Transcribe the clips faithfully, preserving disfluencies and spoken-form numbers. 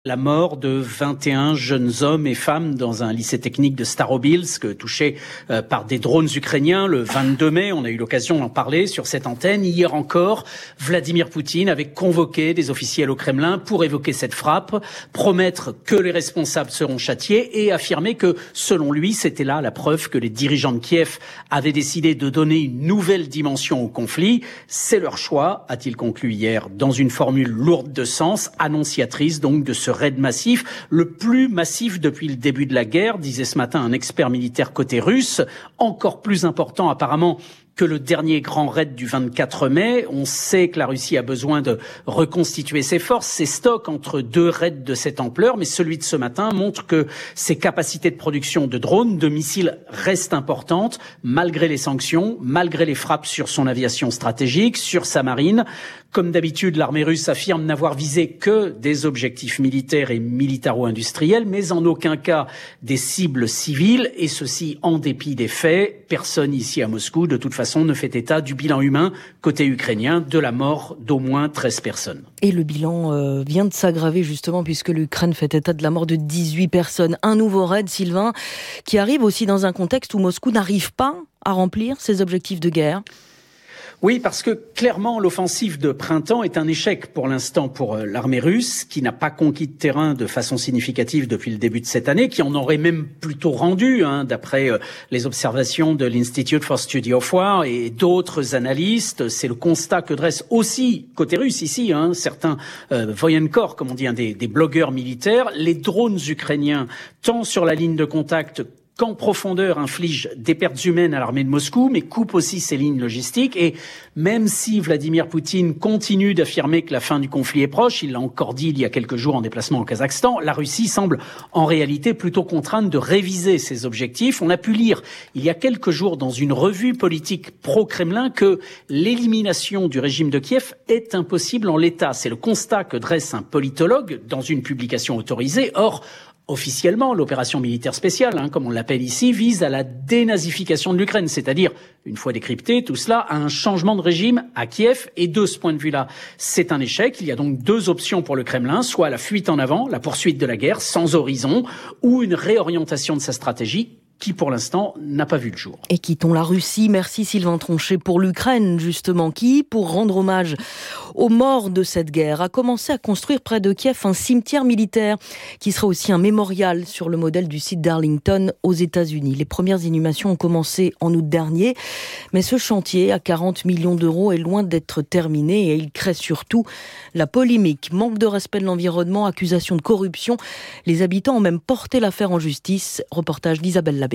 La mort de vingt et un jeunes hommes et femmes dans un lycée technique de Starobilsk, touché euh, par des drones ukrainiens le vingt-deux mai. On a eu l'occasion d'en parler sur cette antenne. Hier encore, Vladimir Poutine avait convoqué des officiels au Kremlin pour évoquer cette frappe, promettre que les responsables seront châtiés et affirmer que, selon lui, c'était là la preuve que les dirigeants de Kiev avaient décidé de donner une nouvelle dimension au conflit. C'est leur choix, a-t-il conclu hier, dans une formule lourde de sens, annonciatrice donc de ce raid massif, le plus massif depuis le début de la guerre, disait ce matin un expert militaire côté russe, encore plus important apparemment que le dernier grand raid du vingt-quatre mai. On sait que la Russie a besoin de reconstituer ses forces, ses stocks entre deux raids de cette ampleur, mais celui de ce matin montre que ses capacités de production de drones, de missiles restent importantes, malgré les sanctions, malgré les frappes sur son aviation stratégique, sur sa marine. Comme d'habitude, l'armée russe affirme n'avoir visé que des objectifs militaires et militaro-industriels, mais en aucun cas des cibles civiles, et ceci en dépit des faits. Personne ici à Moscou, de toute façon, ne fait état du bilan humain côté ukrainien de la mort d'au moins treize personnes. Et le bilan euh, vient de s'aggraver justement puisque l'Ukraine fait état de la mort de dix-huit personnes. Un nouveau raid, Sylvain, qui arrive aussi dans un contexte où Moscou n'arrive pas à remplir ses objectifs de guerre. Oui, parce que clairement, l'offensive de printemps est un échec pour l'instant pour l'armée russe, qui n'a pas conquis de terrain de façon significative depuis le début de cette année, qui en aurait même plutôt rendu, hein, d'après les observations de l'Institute for Study of War et d'autres analystes. C'est le constat que dresse aussi, côté russe ici, hein, certains euh, voyenkor, comme on dit, hein, des, des blogueurs militaires. Les drones ukrainiens, tant sur la ligne de contact qu'en profondeur inflige des pertes humaines à l'armée de Moscou, mais coupe aussi ses lignes logistiques. Et même si Vladimir Poutine continue d'affirmer que la fin du conflit est proche, il l'a encore dit il y a quelques jours en déplacement au Kazakhstan, la Russie semble en réalité plutôt contrainte de réviser ses objectifs. On a pu lire il y a quelques jours dans une revue politique pro-Kremlin que l'élimination du régime de Kiev est impossible en l'état. C'est le constat que dresse un politologue dans une publication autorisée. Or, officiellement, l'opération militaire spéciale, hein, comme on l'appelle ici, vise à la dénazification de l'Ukraine, c'est-à-dire, une fois décrypté, tout cela à un changement de régime à Kiev. Et de ce point de vue-là, c'est un échec. Il y a donc deux options pour le Kremlin, soit la fuite en avant, la poursuite de la guerre sans horizon, ou une réorientation de sa stratégie, qui pour l'instant n'a pas vu le jour. Et quittons la Russie. Merci Sylvain Tronchet pour l'Ukraine, justement, qui, pour rendre hommage aux morts de cette guerre, a commencé à construire près de Kiev un cimetière militaire qui sera aussi un mémorial sur le modèle du site d'Arlington aux États-Unis. Les premières inhumations ont commencé en août dernier, mais ce chantier à quarante millions d'euros est loin d'être terminé et il crée surtout la polémique. Manque de respect de l'environnement, accusation de corruption. Les habitants ont même porté l'affaire en justice. Reportage d'Isabelle Labéry.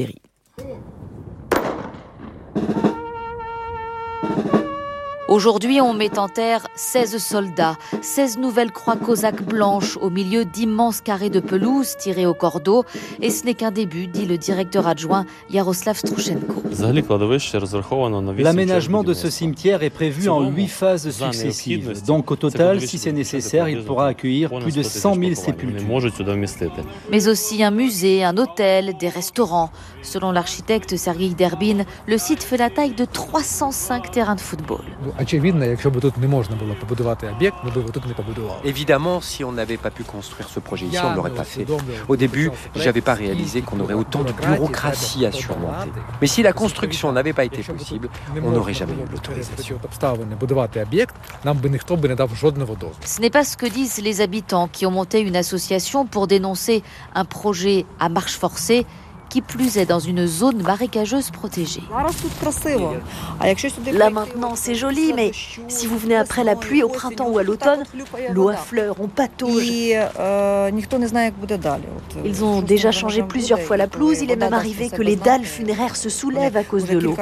Aujourd'hui, on met en terre seize soldats, seize nouvelles croix cosaques blanches au milieu d'immenses carrés de pelouse tirés au cordeau. Et ce n'est qu'un début, dit le directeur adjoint Yaroslav Struchenko. L'aménagement de ce cimetière est prévu en huit phases successives. Donc au total, si c'est nécessaire, il pourra accueillir plus de cent mille sépultures. Mais aussi un musée, un hôtel, des restaurants. Selon l'architecte Sergueï Derbin, le site fait la taille de trois cent cinq terrains de football. Évidemment, si on n'avait pas pu construire ce projet ici, on ne l'aurait pas fait. Au début, je n'avais pas réalisé qu'on aurait autant de bureaucratie à surmonter. Mais si la construction n'avait pas été possible, on n'aurait jamais eu l'autorisation. Ce n'est pas ce que disent les habitants qui ont monté une association pour dénoncer un projet à marche forcée, qui plus est dans une zone marécageuse protégée. Là maintenant c'est joli, mais si vous venez après la pluie au printemps ou à l'automne, l'eau affleure, on patauge. Ils ont déjà changé plusieurs fois la pelouse, il est même arrivé que les dalles funéraires se soulèvent à cause de l'eau.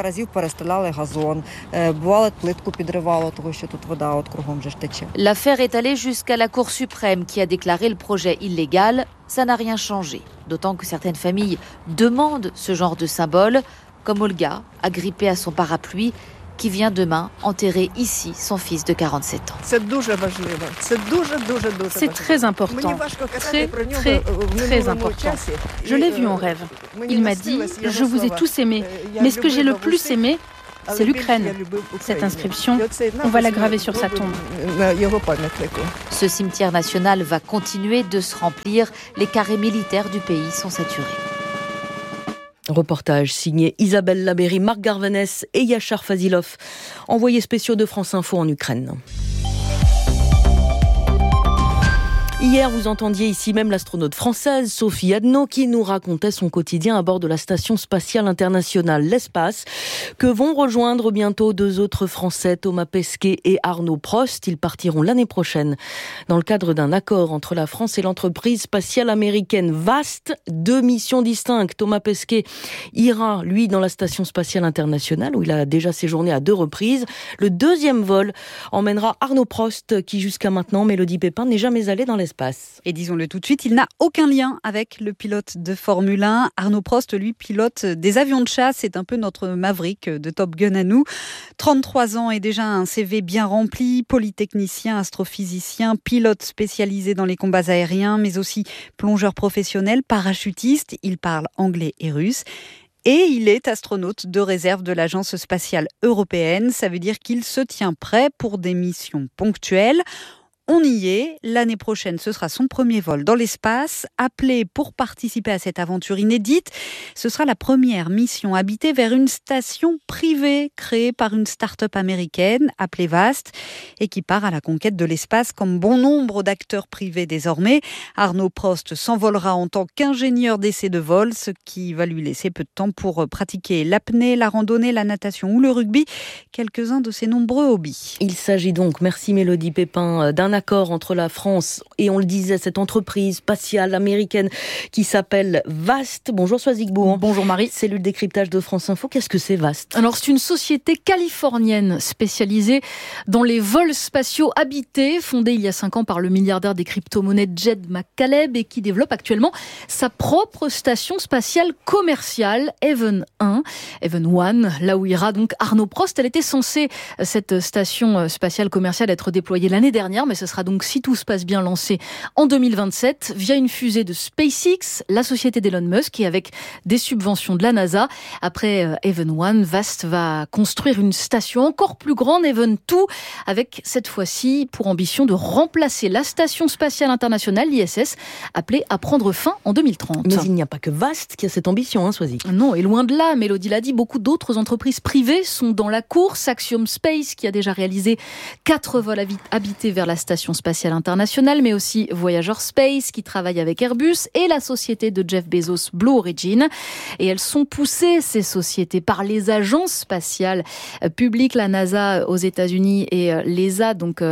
L'affaire est allée jusqu'à la Cour suprême qui a déclaré le projet illégal. Ça n'a rien changé, d'autant que certaines familles demandent ce genre de symbole, comme Olga, agrippée à son parapluie, qui vient demain enterrer ici son fils de quarante-sept ans. C'est très important, très, très, très important. Je l'ai vu en rêve. Il m'a dit « Je vous ai tous aimés, mais ce que j'ai le plus aimé, c'est l'Ukraine. Cette inscription, on va la graver sur sa tombe. Ce cimetière national va continuer de se remplir. Les carrés militaires du pays sont saturés. Reportage signé Isabelle Labéry, Marc Garvanès et Yachar Fazilov, envoyés spéciaux de France Info en Ukraine. Hier, vous entendiez ici même l'astronaute française Sophie Adno qui nous racontait son quotidien à bord de la Station spatiale internationale, l'espace, que vont rejoindre bientôt deux autres Français, Thomas Pesquet et Arnaud Prost. Ils partiront l'année prochaine dans le cadre d'un accord entre la France et l'entreprise spatiale américaine Vast. Deux missions distinctes. Thomas Pesquet ira, lui, dans la Station spatiale internationale où il a déjà séjourné à deux reprises. Le deuxième vol emmènera Arnaud Prost qui, jusqu'à maintenant, Mélodie Pépin, n'est jamais allé dans l'espace. Et disons-le tout de suite, il n'a aucun lien avec le pilote de Formule un. Arnaud Prost, lui, pilote des avions de chasse. C'est un peu notre Maverick de Top Gun à nous. trente-trois ans et déjà un C V bien rempli. Polytechnicien, astrophysicien, pilote spécialisé dans les combats aériens, mais aussi plongeur professionnel, parachutiste. Il parle anglais et russe. Et il est astronaute de réserve de l'Agence spatiale européenne. Ça veut dire qu'il se tient prêt pour des missions ponctuelles. On y est. L'année prochaine, ce sera son premier vol dans l'espace. Appelé pour participer à cette aventure inédite, ce sera la première mission habitée vers une station privée créée par une start-up américaine appelée Vast et qui part à la conquête de l'espace comme bon nombre d'acteurs privés désormais. Arnaud Prost s'envolera en tant qu'ingénieur d'essai de vol, ce qui va lui laisser peu de temps pour pratiquer l'apnée, la randonnée, la natation ou le rugby, quelques-uns de ses nombreux hobbies. Il s'agit donc, merci Mélodie Pépin, d'un accord entre la France et, on le disait, cette entreprise spatiale américaine qui s'appelle Vast. Bonjour Soazic Bouhan. Bonjour Marie. Cellule décryptage de France Info. Qu'est-ce que c'est Vast ? Alors c'est une société californienne spécialisée dans les vols spatiaux habités, fondée il y a cinq ans par le milliardaire des crypto-monnaies Jed McCaleb et qui développe actuellement sa propre station spatiale commerciale, Haven un, Haven un, là où ira donc Arnaud Prost. Elle était censée, cette station spatiale commerciale, être déployée l'année dernière, mais ce sera donc, si tout se passe bien, lancé en deux mille vingt-sept via une fusée de SpaceX, la société d'Elon Musk, et avec des subventions de la NASA. Après euh, Haven un, Vast va construire une station encore plus grande, Haven deux, avec cette fois-ci pour ambition de remplacer la station spatiale internationale, l'I S S, appelée à prendre fin en deux mille trente. Mais il n'y a pas que Vast qui a cette ambition, hein, Soazic. Non, et loin de là, Mélodie l'a dit, beaucoup d'autres entreprises privées sont dans la course. Axiom Space, qui a déjà réalisé quatre vols habités vers la station spatiale internationale, mais aussi Voyager Space, qui travaille avec Airbus, et la société de Jeff Bezos, Blue Origin. Et elles sont poussées, ces sociétés, par les agences spatiales publiques, la NASA aux États-Unis et l'E S A, donc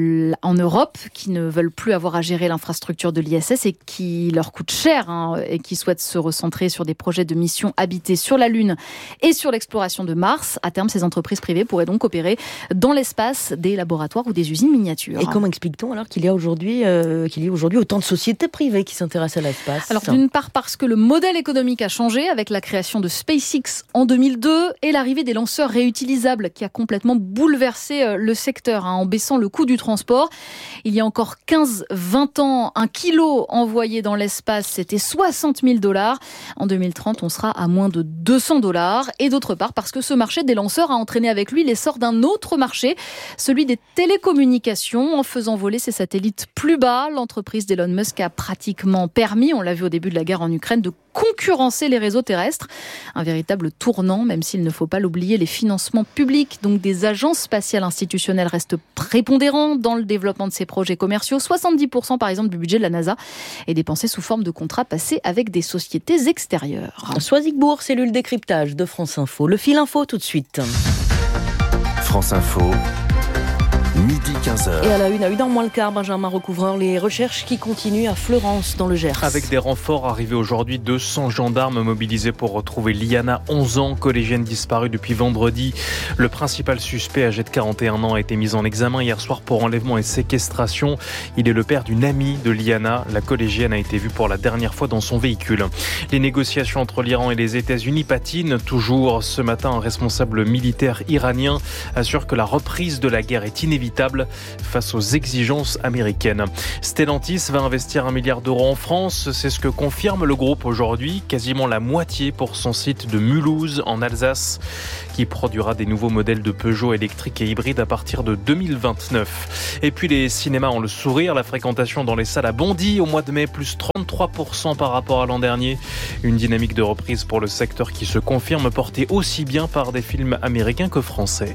en Europe, qui ne veulent plus avoir à gérer l'infrastructure de l'I S S et qui leur coûte cher, hein, et qui souhaitent se recentrer sur des projets de missions habitées sur la Lune et sur l'exploration de Mars. À terme, ces entreprises privées pourraient donc opérer dans l'espace des laboratoires ou des usines miniatures. Et comment explique-t-on alors qu'il y a aujourd'hui, euh, qu'il y a aujourd'hui autant de sociétés privées qui s'intéressent à l'espace ? Alors d'une part parce que le modèle économique a changé avec la création de SpaceX en deux mille deux et l'arrivée des lanceurs réutilisables qui a complètement bouleversé le secteur, hein, en baissant le coût du transport. Il y a encore quinze vingt ans, un kilo envoyé dans l'espace, c'était soixante mille dollars. En deux mille trente, on sera à moins de deux cents dollars. Et d'autre part parce que ce marché des lanceurs a entraîné avec lui l'essor d'un autre marché, celui des télécommunications. En faisant voler ses satellites plus bas, l'entreprise d'Elon Musk a pratiquement permis, on l'a vu au début de la guerre en Ukraine, de concurrencer les réseaux terrestres. Un véritable tournant, même s'il ne faut pas l'oublier, les financements publics, donc des agences spatiales institutionnelles, restent prépondérants dans le développement de ces projets commerciaux. soixante-dix pour cent par exemple du budget de la NASA est dépensé sous forme de contrats passés avec des sociétés extérieures. Soazic Bouhan, cellule décryptage de France Info. Le fil info tout de suite. France Info. Midi quinze heures. Et à la une, à une heure moins le quart, Benjamin Recouvreur, les recherches qui continuent à Fleurance, dans le Gers. Avec des renforts arrivés aujourd'hui, deux cents gendarmes mobilisés pour retrouver Liana, onze ans, collégienne disparue depuis vendredi. Le principal suspect, âgé de quarante et un ans, a été mis en examen hier soir pour enlèvement et séquestration. Il est le père d'une amie de Liana. La collégienne a été vue pour la dernière fois dans son véhicule. Les négociations entre l'Iran et les États-Unis patinent toujours. Ce matin, un responsable militaire iranien assure que la reprise de la guerre est inévitable inévitable face aux exigences américaines. Stellantis va investir un milliard d'euros en France. C'est ce que confirme le groupe aujourd'hui. Quasiment la moitié pour son site de Mulhouse en Alsace, qui produira des nouveaux modèles de Peugeot électriques et hybrides à partir de deux mille vingt-neuf. Et puis les cinémas ont le sourire. La fréquentation dans les salles a bondi au mois de mai, plus trente-trois pour cent par rapport à l'an dernier. Une dynamique de reprise pour le secteur qui se confirme, portée aussi bien par des films américains que français.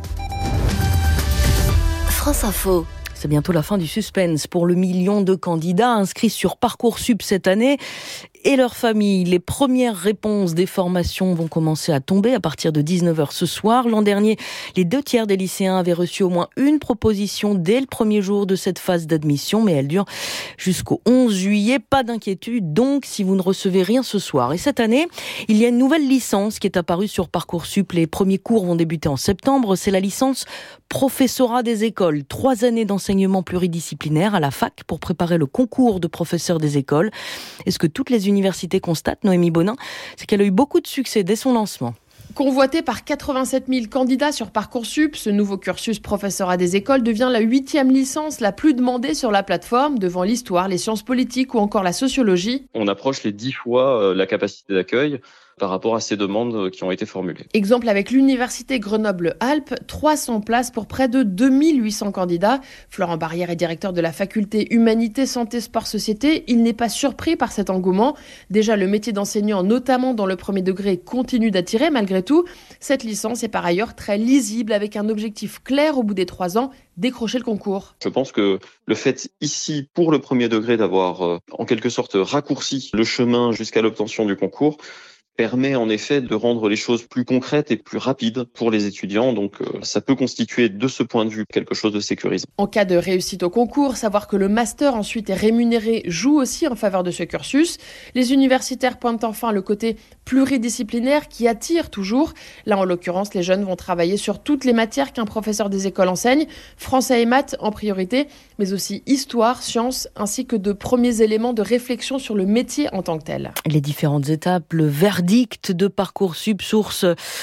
France Info. C'est bientôt la fin du suspense pour le million de candidats inscrits sur Parcoursup cette année et leurs familles. Les premières réponses des formations vont commencer à tomber à partir de dix-neuf heures ce soir. L'an dernier, les deux tiers des lycéens avaient reçu au moins une proposition dès le premier jour de cette phase d'admission, mais elle dure jusqu'au onze juillet. Pas d'inquiétude donc si vous ne recevez rien ce soir. Et cette année, il y a une nouvelle licence qui est apparue sur Parcoursup. Les premiers cours vont débuter en septembre. C'est la licence professorat des écoles. Trois années d'enseignement pluridisciplinaire à la fac pour préparer le concours de professeur des écoles. Et ce que toutes les universités constatent, Noémie Bonin, c'est qu'elle a eu beaucoup de succès dès son lancement. Convoité par quatre-vingt-sept mille candidats sur Parcoursup, ce nouveau cursus professorat des écoles devient la huitième licence la plus demandée sur la plateforme, devant l'histoire, les sciences politiques ou encore la sociologie. On approche les dix fois la capacité d'accueil par rapport à ces demandes qui ont été formulées. Exemple avec l'université Grenoble-Alpes, trois cents places pour près de deux mille huit cents candidats. Florent Barrière est directeur de la faculté Humanité, Santé, Sport, Société. Il n'est pas surpris par cet engouement. Déjà, le métier d'enseignant, notamment dans le premier degré, continue d'attirer malgré tout. Cette licence est par ailleurs très lisible avec un objectif clair au bout des trois ans, décrocher le concours. Je pense que le fait ici, pour le premier degré, d'avoir euh, en quelque sorte raccourci le chemin jusqu'à l'obtention du concours, permet en effet de rendre les choses plus concrètes et plus rapides pour les étudiants. Donc euh, ça peut constituer de ce point de vue quelque chose de sécurisant. En cas de réussite au concours, savoir que le master ensuite est rémunéré joue aussi en faveur de ce cursus. Les universitaires pointent enfin le côté pluridisciplinaire qui attire toujours. Là en l'occurrence, les jeunes vont travailler sur toutes les matières qu'un professeur des écoles enseigne, français et maths en priorité, mais aussi histoire, sciences, ainsi que de premiers éléments de réflexion sur le métier en tant que tel. Les différentes étapes, le verdict de Parcoursup, source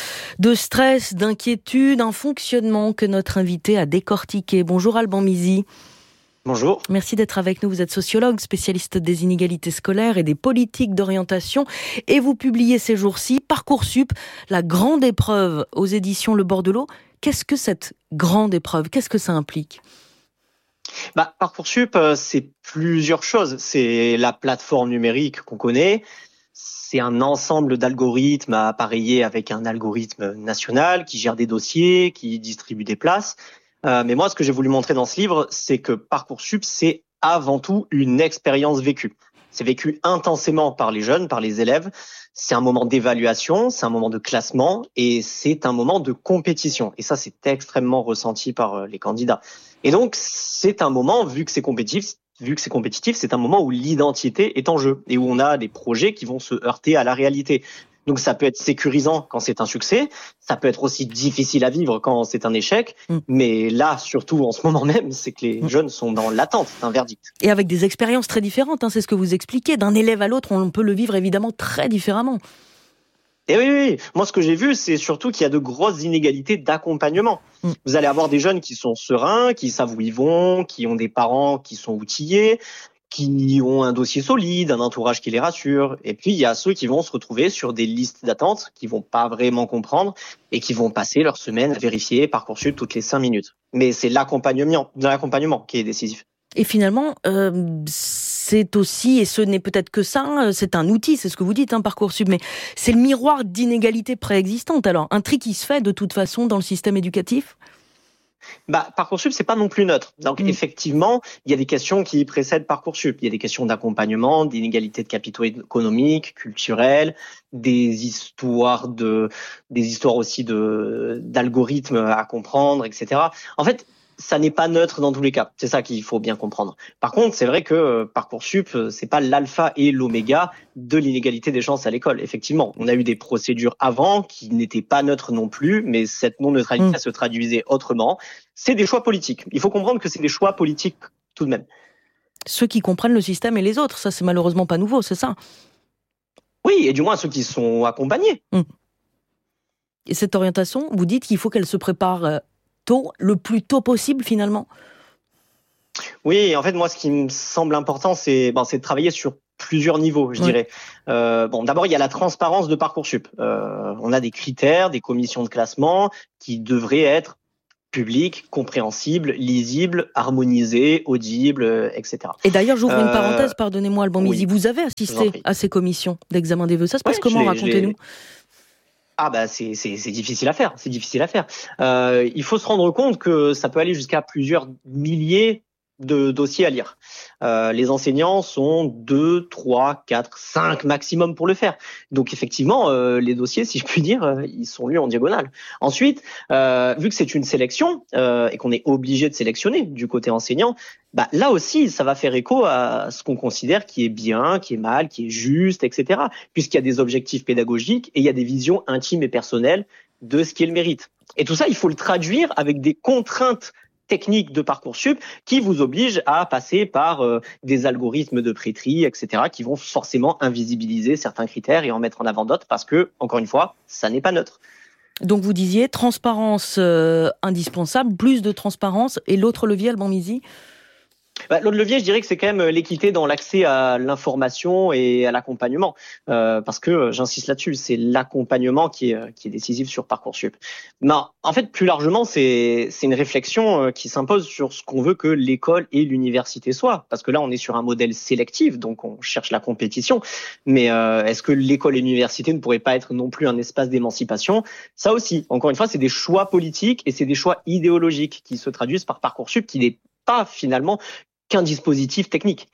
de stress, d'inquiétude, un fonctionnement que notre invité a décortiqué. Bonjour Alban Mizy. Bonjour. Merci d'être avec nous. Vous êtes sociologue, spécialiste des inégalités scolaires et des politiques d'orientation. Et vous publiez ces jours-ci Parcoursup, la grande épreuve aux éditions Le Bordelot. Qu'est-ce que cette grande épreuve ? Qu'est-ce que ça implique ? Bah, Parcoursup, c'est plusieurs choses. C'est la plateforme numérique qu'on connaît. C'est un ensemble d'algorithmes à appareiller avec un algorithme national qui gère des dossiers, qui distribue des places. Euh, mais moi, ce que j'ai voulu montrer dans ce livre, c'est que Parcoursup, c'est avant tout une expérience vécue. C'est vécu intensément par les jeunes, par les élèves. C'est un moment d'évaluation, c'est un moment de classement et c'est un moment de compétition. Et ça, c'est extrêmement ressenti par les candidats. Et donc, c'est un moment, vu que c'est compétitif, vu que c'est compétitif, c'est un moment où l'identité est en jeu et où on a des projets qui vont se heurter à la réalité. Donc ça peut être sécurisant quand c'est un succès, ça peut être aussi difficile à vivre quand c'est un échec, mmh. mais là, surtout en ce moment même, c'est que les mmh. jeunes sont dans l'attente d'un verdict. Et avec des expériences très différentes, hein, c'est ce que vous expliquez. D'un élève à l'autre, on peut le vivre évidemment très différemment. Et oui, oui, moi ce que j'ai vu, c'est surtout qu'il y a de grosses inégalités d'accompagnement. Mmh. Vous allez avoir des jeunes qui sont sereins, qui savent où ils vont, qui ont des parents qui sont outillés, qui ont un dossier solide, un entourage qui les rassure. Et puis il y a ceux qui vont se retrouver sur des listes d'attente, qui vont pas vraiment comprendre et qui vont passer leur semaine à vérifier Parcoursup toutes les cinq minutes. Mais c'est l'accompagnement, l'accompagnement qui est décisif. Et finalement, euh, c'est aussi, et ce n'est peut-être que ça, c'est un outil, c'est ce que vous dites, hein, Parcoursup, mais c'est le miroir d'inégalités préexistantes. Alors, un tri qui se fait de toute façon dans le système éducatif ? Bah, Parcoursup, c'est pas non plus neutre. Donc, mmh. effectivement, il y a des questions qui précèdent Parcoursup. Il y a des questions d'accompagnement, d'inégalité de capitaux économiques, culturels, des histoires de, des histoires aussi de, d'algorithmes à comprendre, et cetera. En fait, ça n'est pas neutre dans tous les cas. C'est ça qu'il faut bien comprendre. Par contre, c'est vrai que Parcoursup, c'est pas l'alpha et l'oméga de l'inégalité des chances à l'école. Effectivement, on a eu des procédures avant qui n'étaient pas neutres non plus, mais cette non-neutralité mmh. se traduisait autrement. C'est des choix politiques. Il faut comprendre que c'est des choix politiques tout de même. Ceux qui comprennent le système et les autres, ça c'est malheureusement pas nouveau, c'est ça ? Oui, et du moins ceux qui sont accompagnés. Mmh. Et cette orientation, vous dites qu'il faut qu'elle se prépare tôt, le plus tôt possible finalement ? Oui, en fait, moi, ce qui me semble important, c'est, bon, c'est de travailler sur plusieurs niveaux, je oui. dirais. Euh, bon, d'abord, il y a la transparence de Parcoursup. Euh, on a des critères, des commissions de classement qui devraient être publiques, compréhensibles, lisibles, harmonisées, audibles, et cetera. Et d'ailleurs, j'ouvre euh, une parenthèse, pardonnez-moi, Alban Mizi, oui, vous avez assisté à ces commissions d'examen des vœux. Ça se passe ouais, comment ? Racontez-nous. Ah bah c'est c'est c'est difficile à faire, c'est difficile à faire. Euh, il faut se rendre compte que ça peut aller jusqu'à plusieurs milliers de dossiers à lire. Euh, les enseignants sont deux, trois, quatre, cinq maximum pour le faire. Donc effectivement, euh, les dossiers, si je puis dire, euh, ils sont lus en diagonale. Ensuite, euh, vu que c'est une sélection euh, et qu'on est obligé de sélectionner du côté enseignant, bah là aussi, ça va faire écho à ce qu'on considère qui est bien, qui est mal, qui est juste, et cetera. Puisqu'il y a des objectifs pédagogiques et il y a des visions intimes et personnelles de ce qui est le mérite. Et tout ça, il faut le traduire avec des contraintes techniques de Parcoursup qui vous obligent à passer par euh, des algorithmes de pré-tri, et cetera, qui vont forcément invisibiliser certains critères et en mettre en avant d'autres parce que, encore une fois, ça n'est pas neutre. Donc vous disiez transparence euh, indispensable, plus de transparence, et l'autre levier, Alban Mizi ? Bah, l'autre levier, je dirais que c'est quand même l'équité dans l'accès à l'information et à l'accompagnement, euh, parce que j'insiste là-dessus, c'est l'accompagnement qui est qui est décisif sur Parcoursup. Mais en fait, plus largement, c'est c'est une réflexion qui s'impose sur ce qu'on veut que l'école et l'université soient, parce que là, on est sur un modèle sélectif, donc on cherche la compétition. Mais euh, est-ce que l'école et l'université ne pourraient pas être non plus un espace d'émancipation ? Ça aussi, encore une fois, c'est des choix politiques et c'est des choix idéologiques qui se traduisent par Parcoursup, qui n'est pas finalement qu'un dispositif technique.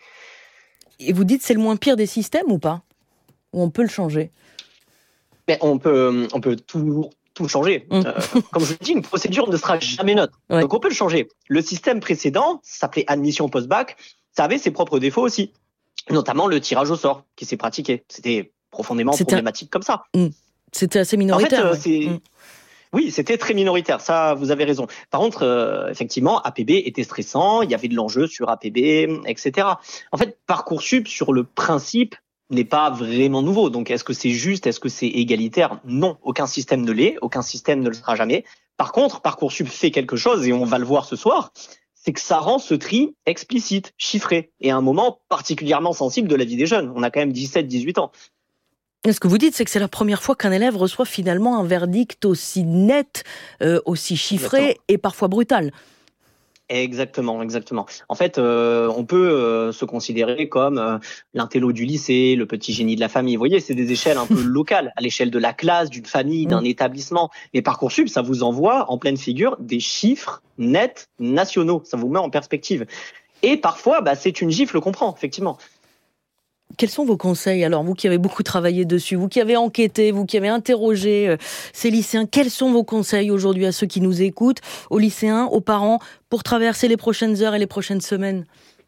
Et vous dites c'est le moins pire des systèmes ou pas ? Ou on peut le changer ? Mais on peut, on peut toujours tout changer. Mmh. Euh, comme je le dis, une procédure ne sera jamais neutre. Ouais. Donc on peut le changer. Le système précédent, ça s'appelait admission post-bac, ça avait ses propres défauts aussi. Notamment le tirage au sort qui s'est pratiqué. C'était profondément C'était problématique un... comme ça. Mmh. C'était assez minoritaire. En fait, euh, ouais. c'est... Mmh. Oui, c'était très minoritaire, ça vous avez raison. Par contre, euh, effectivement, A P B était stressant, il y avait de l'enjeu sur A P B, et cetera. En fait, Parcoursup, sur le principe, n'est pas vraiment nouveau. Donc, est-ce que c'est juste, est-ce que c'est égalitaire ? Non, aucun système ne l'est, aucun système ne le sera jamais. Par contre, Parcoursup fait quelque chose, et on va le voir ce soir, c'est que ça rend ce tri explicite, chiffré, et à un moment particulièrement sensible de la vie des jeunes. On a quand même dix-sept, dix-huit ans. Ce que vous dites, c'est que c'est la première fois qu'un élève reçoit finalement un verdict aussi net, euh, aussi chiffré exactement. Et parfois brutal. Exactement, exactement. En fait, euh, on peut euh, se considérer comme euh, l'intello du lycée, le petit génie de la famille. Vous voyez, c'est des échelles un peu locales, à l'échelle de la classe, d'une famille, d'un mmh. établissement. Et Parcoursup, ça vous envoie en pleine figure des chiffres nets nationaux. Ça vous met en perspective. Et parfois, bah, c'est une gifle qu'on prend, effectivement. Quels sont vos conseils, alors, vous qui avez beaucoup travaillé dessus, vous qui avez enquêté, vous qui avez interrogé euh, ces lycéens, quels sont vos conseils aujourd'hui à ceux qui nous écoutent, aux lycéens, aux parents, pour traverser les prochaines heures et les prochaines semaines ?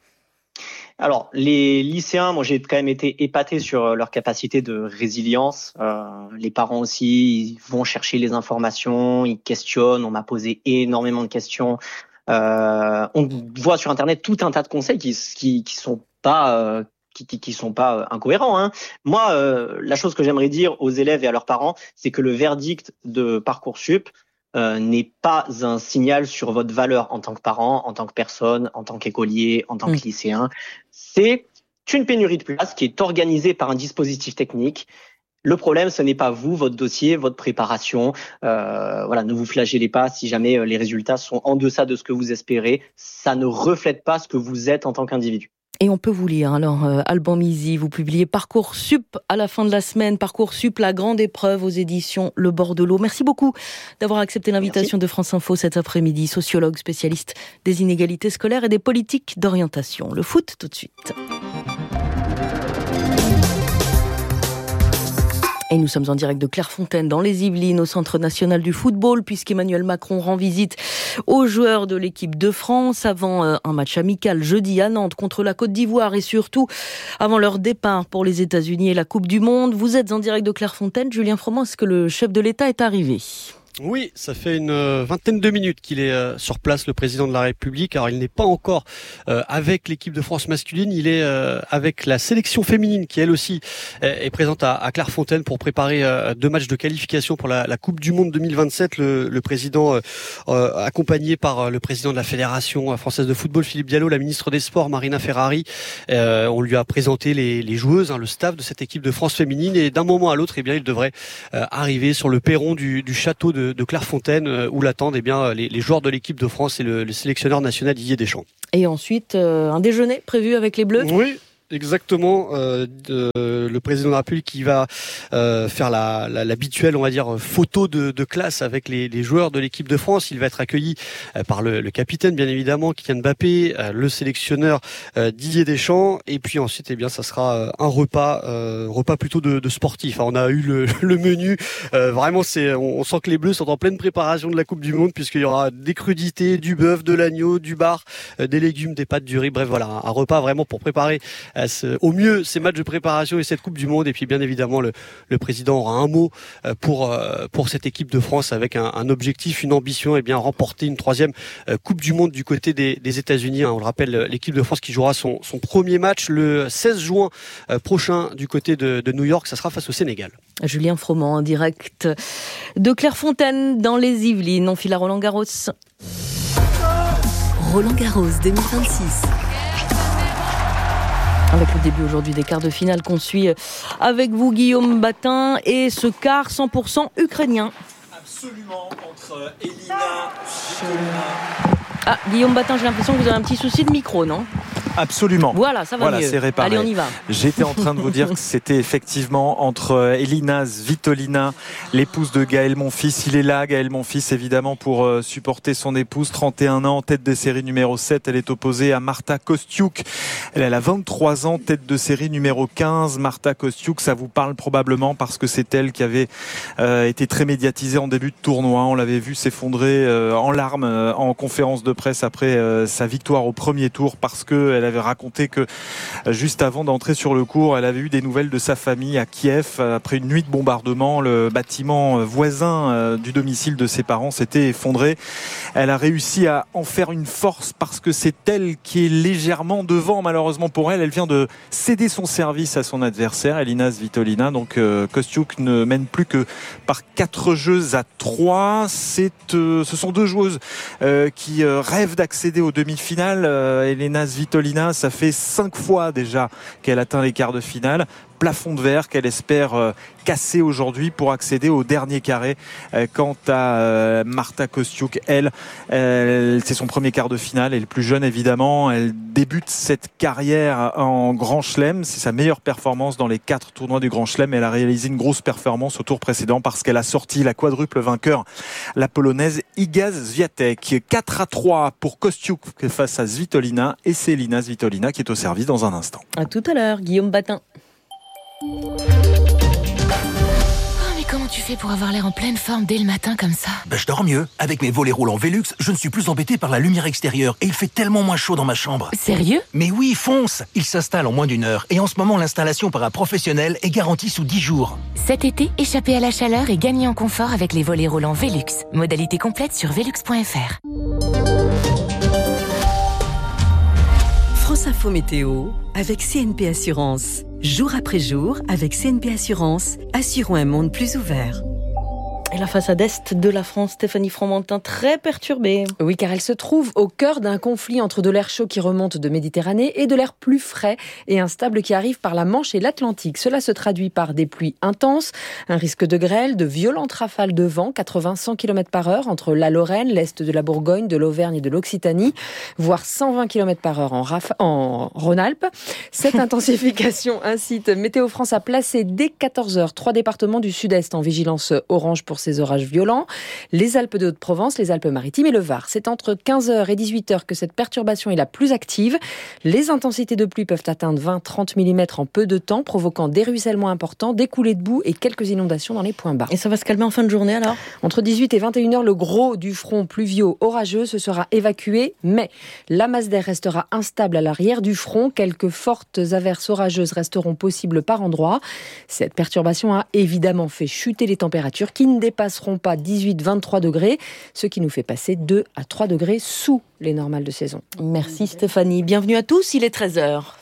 Alors, les lycéens, moi j'ai quand même été épaté sur leur capacité de résilience. Euh, les parents aussi, ils vont chercher les informations, ils questionnent, on m'a posé énormément de questions. Euh, on voit sur Internet tout un tas de conseils qui qui, qui sont pas... Euh, qui, qui, qui sont pas incohérents. Hein. Moi, euh, la chose que j'aimerais dire aux élèves et à leurs parents, c'est que le verdict de Parcoursup euh, n'est pas un signal sur votre valeur en tant que parent, en tant que personne, en tant qu'écolier, en tant mmh. que lycéen. C'est une pénurie de place qui est organisée par un dispositif technique. Le problème, ce n'est pas vous, votre dossier, votre préparation. Euh, voilà, ne vous flagellez pas si jamais les résultats sont en deçà de ce que vous espérez. Ça ne reflète pas ce que vous êtes en tant qu'individu. Et on peut vous lire, alors euh, Alban Mizi, vous publiez Parcoursup à la fin de la semaine, Parcoursup, la grande épreuve aux éditions Le Bord de l'eau. Merci beaucoup d'avoir accepté l'invitation Merci. de France Info cet après-midi, sociologue spécialiste des inégalités scolaires et des politiques d'orientation. Le foot tout de suite. Et nous sommes en direct de Clairefontaine, dans les Yvelines, au Centre national du football, puisqu'Emmanuel Macron rend visite aux joueurs de l'équipe de France avant euh, un match amical jeudi à Nantes contre la Côte d'Ivoire et surtout avant leur départ pour les États-Unis et la Coupe du Monde. Vous êtes en direct de Clairefontaine. Julien Froment, est-ce que le chef de l'État est arrivé ? Oui, ça fait une vingtaine de minutes qu'il est euh, sur place, le président de la République. Alors il n'est pas encore euh, avec l'équipe de France masculine, il est euh, avec la sélection féminine qui elle aussi euh, est présente à, à Clairefontaine pour préparer euh, deux matchs de qualification pour la, la Coupe du Monde deux mille vingt-sept. Le, le président, euh, euh, accompagné par le président de la Fédération française de football, Philippe Diallo, la ministre des Sports, Marina Ferrari, euh, on lui a présenté les, les joueuses, hein, le staff de cette équipe de France féminine, et d'un moment à l'autre, eh bien, il devrait euh, arriver sur le perron du, du château de de Clairefontaine euh, où l'attendent eh bien les, les joueurs de l'équipe de France et le, le sélectionneur national Didier Deschamps. Et ensuite euh, un déjeuner prévu avec les Bleus. Oui. Exactement, euh, de, le président de la République qui va euh, faire la, la, l'habituelle, on va dire, photo de, de classe avec les, les joueurs de l'équipe de France. Il va être accueilli euh, par le, le capitaine, bien évidemment, Kylian Mbappé, euh, le sélectionneur euh, Didier Deschamps, et puis ensuite, eh bien, ça sera euh, un repas, euh, repas plutôt de, de sportif. Enfin, on a eu le, le menu. Euh, vraiment, c'est, on, on sent que les Bleus sont en pleine préparation de la Coupe du Monde, puisqu'il y aura des crudités, du bœuf, de l'agneau, du bar, euh, des légumes, des pâtes, du riz. Bref, voilà, un, un repas vraiment pour préparer euh, au mieux ces matchs de préparation et cette Coupe du Monde. Et puis bien évidemment le, le président aura un mot pour pour cette équipe de France avec un, un objectif, une ambition, et bien remporter une troisième Coupe du Monde du côté des, des États-Unis. On le rappelle, l'équipe de France qui jouera son, son premier match le seize juin prochain du côté de, de New York. Ça sera face au Sénégal. Julien Froment en direct de Clairefontaine dans les Yvelines. On file à Roland Garros. Roland Garros deux mille vingt-six. Avec le début aujourd'hui des quarts de finale qu'on suit avec vous, Guillaume Batin, et ce quart cent pour cent ukrainien. Absolument, entre Elina, Svitolina. Ah, Guillaume Batin, j'ai l'impression que vous avez un petit souci de micro, non ? Absolument. Voilà, ça va voilà, mieux. C'est réparé. Allez, on y va. J'étais en train de vous dire que c'était effectivement entre Elina Svitolina, l'épouse de Gaël Monfils. Il est là, Gaël Monfils, évidemment, pour supporter son épouse, trente et un ans, tête de série numéro sept. Elle est opposée à Marta Kostiuk. Elle, elle a vingt-trois ans, tête de série numéro quinze. Marta Kostiuk, ça vous parle probablement parce que c'est elle qui avait euh, été très médiatisée en début de tournoi. On l'avait vu s'effondrer euh, en larmes euh, en conférence de presse après euh, sa victoire au premier tour, parce que elle avait raconté que euh, juste avant d'entrer sur le court, elle avait eu des nouvelles de sa famille à Kiev. Après une nuit de bombardement, le bâtiment voisin euh, du domicile de ses parents s'était effondré. Elle a réussi à en faire une force parce que c'est elle qui est légèrement devant, malheureusement pour elle. Elle vient de céder son service à son adversaire, Elina Svitolina. Donc euh, Kostiuk ne mène plus que par quatre jeux à trois. C'est, euh, ce sont deux joueuses euh, qui euh, rêvent d'accéder aux demi-finales. Euh, Elina Svitolina, ça fait cinq fois déjà qu'elle atteint les quarts de finale. Plafond de verre qu'elle espère euh, casser aujourd'hui pour accéder au dernier carré. Euh, quant à euh, Marta Kostiuk, elle, elle, c'est son premier quart de finale. Elle est plus jeune évidemment. Elle débute cette carrière en Grand Chelem. C'est sa meilleure performance dans les quatre tournois du Grand Chelem. Elle a réalisé une grosse performance au tour précédent parce qu'elle a sorti la quadruple vainqueur, la polonaise Iga Swiatek. quatre à trois pour Kostiuk face à Svitolina, et c'est Elina Svitolina qui est au service dans un instant. À tout à l'heure, Guillaume Batin. Oh, mais comment tu fais pour avoir l'air en pleine forme dès le matin comme ça ? Ben, je dors mieux. Avec mes volets roulants Velux, je ne suis plus embêté par la lumière extérieure et il fait tellement moins chaud dans ma chambre. Sérieux ? Mais oui, fonce ! Il s'installe en moins d'une heure et en ce moment, l'installation par un professionnel est garantie sous dix jours. Cet été, échappez à la chaleur et gagnez en confort avec les volets roulants Velux. Modalité complète sur velux point f r. France Info Météo avec C N P Assurance. Jour après jour, avec C N P Assurance, assurons un monde plus ouvert. Et la façade est de la France, Stéphanie Fromentin, très perturbée. Oui, car elle se trouve au cœur d'un conflit entre de l'air chaud qui remonte de Méditerranée et de l'air plus frais et instable qui arrive par la Manche et l'Atlantique. Cela se traduit par des pluies intenses, un risque de grêle, de violentes rafales de vent, quatre-vingts à cent kilomètres par heure entre la Lorraine, l'est de la Bourgogne, de l'Auvergne et de l'Occitanie, voire cent vingt kilomètres par heure en, Raf- en Rhône-Alpes. Cette intensification incite Météo France à placer dès quatorze heures trois départements du sud-est en vigilance orange pour ces orages violents, les Alpes de Haute-Provence, les Alpes-Maritimes et le Var. C'est entre quinze heures et dix-huit heures que cette perturbation est la plus active. Les intensités de pluie peuvent atteindre vingt à trente millimètres en peu de temps, provoquant des ruissellements importants, des coulées de boue et quelques inondations dans les points bas. Et ça va se calmer en fin de journée alors ? Entre dix-huit et vingt et une heures, le gros du front pluvio-orageux se sera évacué, mais la masse d'air restera instable à l'arrière du front. Quelques fortes averses orageuses resteront possibles par endroits. Cette perturbation a évidemment fait chuter les températures qui ne dépassent dépasseront pas dix-huit à vingt-trois degrés, ce qui nous fait passer deux à trois degrés sous les normales de saison. Merci Stéphanie. Bienvenue à tous, il est treize heures.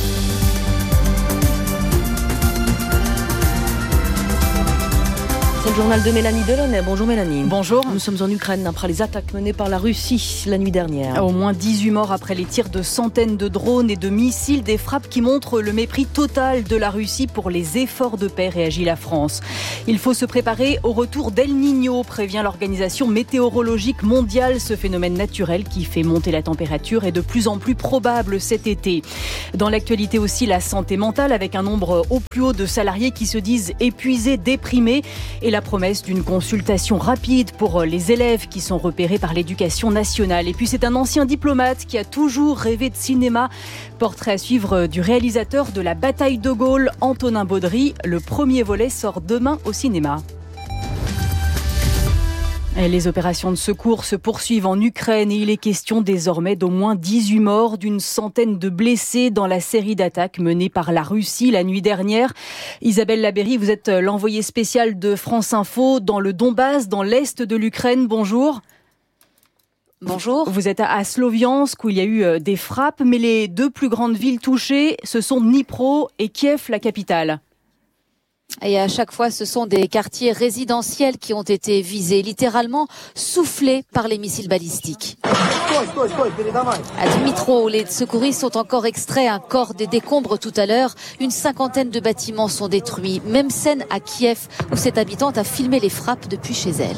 C'est le journal de Mélanie Delaunay. Bonjour Mélanie. Bonjour. Nous sommes en Ukraine après les attaques menées par la Russie la nuit dernière. Au moins dix-huit morts après les tirs de centaines de drones et de missiles, des frappes qui montrent le mépris total de la Russie pour les efforts de paix, réagit la France. Il faut se préparer au retour d'El Niño, prévient l'Organisation météorologique mondiale. Ce phénomène naturel qui fait monter la température est de plus en plus probable cet été. Dans l'actualité aussi, la santé mentale avec un nombre au plus haut de salariés qui se disent épuisés, déprimés et la promesse d'une consultation rapide pour les élèves qui sont repérés par l'éducation nationale. Et puis c'est un ancien diplomate qui a toujours rêvé de cinéma. Portrait à suivre du réalisateur de La Bataille de Gaulle, Antonin Baudry. Le premier volet sort demain au cinéma. Les opérations de secours se poursuivent en Ukraine et il est question désormais d'au moins dix-huit morts, d'une centaine de blessés dans la série d'attaques menées par la Russie la nuit dernière. Isabelle Labéry, vous êtes l'envoyée spéciale de France Info dans le Donbass, dans l'est de l'Ukraine. Bonjour. Bonjour. Vous êtes à Sloviansk où il y a eu des frappes, mais les deux plus grandes villes touchées, ce sont Dnipro et Kiev, la capitale. Et à chaque fois, ce sont des quartiers résidentiels qui ont été visés, littéralement soufflés par les missiles balistiques. À Dnipro, où les secouristes ont encore extrait un corps des décombres tout à l'heure, une cinquantaine de bâtiments sont détruits. Même scène à Kiev, où cette habitante a filmé les frappes depuis chez elle.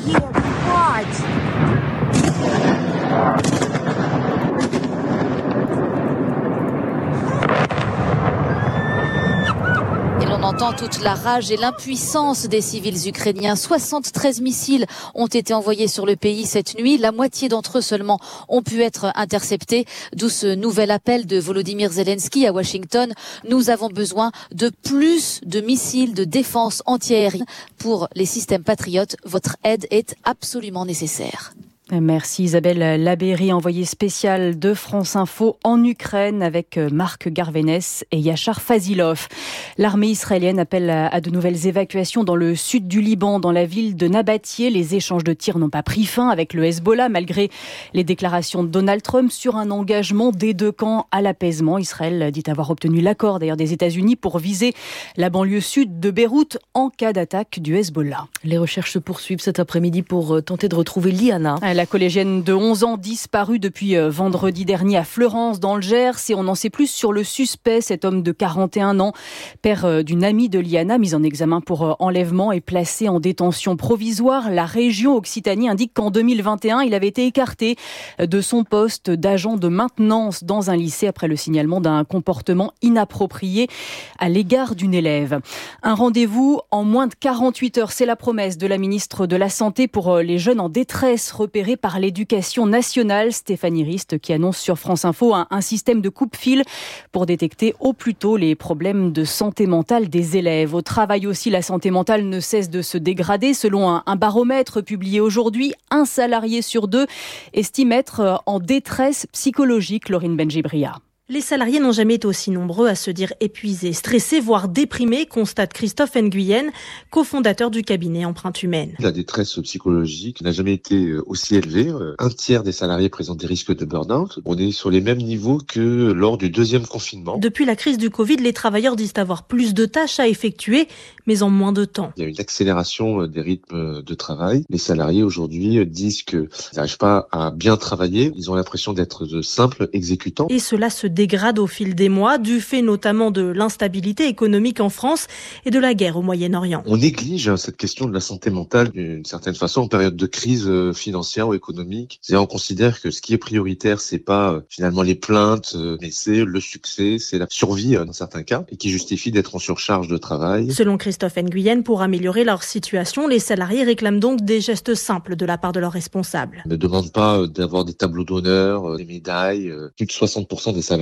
On entend toute la rage et l'impuissance des civils ukrainiens. soixante-treize missiles ont été envoyés sur le pays cette nuit. La moitié d'entre eux seulement ont pu être interceptés. D'où ce nouvel appel de Volodymyr Zelensky à Washington. Nous avons besoin de plus de missiles de défense antiaérienne pour les systèmes patriotes. Votre aide est absolument nécessaire. Merci Isabelle Labéry, envoyée spéciale de France Info en Ukraine avec Marc Garvenès et Yachar Fazilov. L'armée israélienne appelle à de nouvelles évacuations dans le sud du Liban, dans la ville de Nabatieh. Les échanges de tirs n'ont pas pris fin avec le Hezbollah malgré les déclarations de Donald Trump sur un engagement des deux camps à l'apaisement. Israël dit avoir obtenu l'accord d'ailleurs des États-Unis pour viser la banlieue sud de Beyrouth en cas d'attaque du Hezbollah. Les recherches se poursuivent cet après-midi pour tenter de retrouver Liana. La collégienne de onze ans disparue depuis vendredi dernier à Fleurance dans le Gers et on en sait plus sur le suspect, cet homme de quarante et un ans, père d'une amie de Liana, mise en examen pour enlèvement et placé en détention provisoire. La région Occitanie indique qu'en deux mille vingt et un, il avait été écarté de son poste d'agent de maintenance dans un lycée après le signalement d'un comportement inapproprié à l'égard d'une élève. Un rendez-vous en moins de quarante-huit heures, c'est la promesse de la ministre de la Santé pour les jeunes en détresse repérés par l'éducation nationale, Stéphanie Rist, qui annonce sur France Info un, un système de coupe-fil pour détecter au plus tôt les problèmes de santé mentale des élèves. Au travail aussi, la santé mentale ne cesse de se dégrader. Selon un, un baromètre publié aujourd'hui, un salarié sur deux estime être en détresse psychologique. Laurine Benjibria. Les salariés n'ont jamais été aussi nombreux à se dire épuisés, stressés, voire déprimés, constate Christophe Nguyen, cofondateur du cabinet Empreinte Humaine. La détresse psychologique n'a jamais été aussi élevée. Un tiers des salariés présentent des risques de burn-out. On est sur les mêmes niveaux que lors du deuxième confinement. Depuis la crise du Covid, les travailleurs disent avoir plus de tâches à effectuer, mais en moins de temps. Il y a une accélération des rythmes de travail. Les salariés aujourd'hui disent qu'ils n'arrivent pas à bien travailler. Ils ont l'impression d'être de simples exécutants. Et cela se dégrade au fil des mois, du fait notamment de l'instabilité économique en France et de la guerre au Moyen-Orient. On néglige cette question de la santé mentale d'une certaine façon en période de crise financière ou économique. C'est-à-dire on considère que ce qui est prioritaire, c'est pas finalement les plaintes, mais c'est le succès, c'est la survie dans certains cas, et qui justifie d'être en surcharge de travail. Selon Christophe Nguyen, pour améliorer leur situation, les salariés réclament donc des gestes simples de la part de leurs responsables. On ne demande pas d'avoir des tableaux d'honneur, des médailles. Plus de soixante pour cent des salariés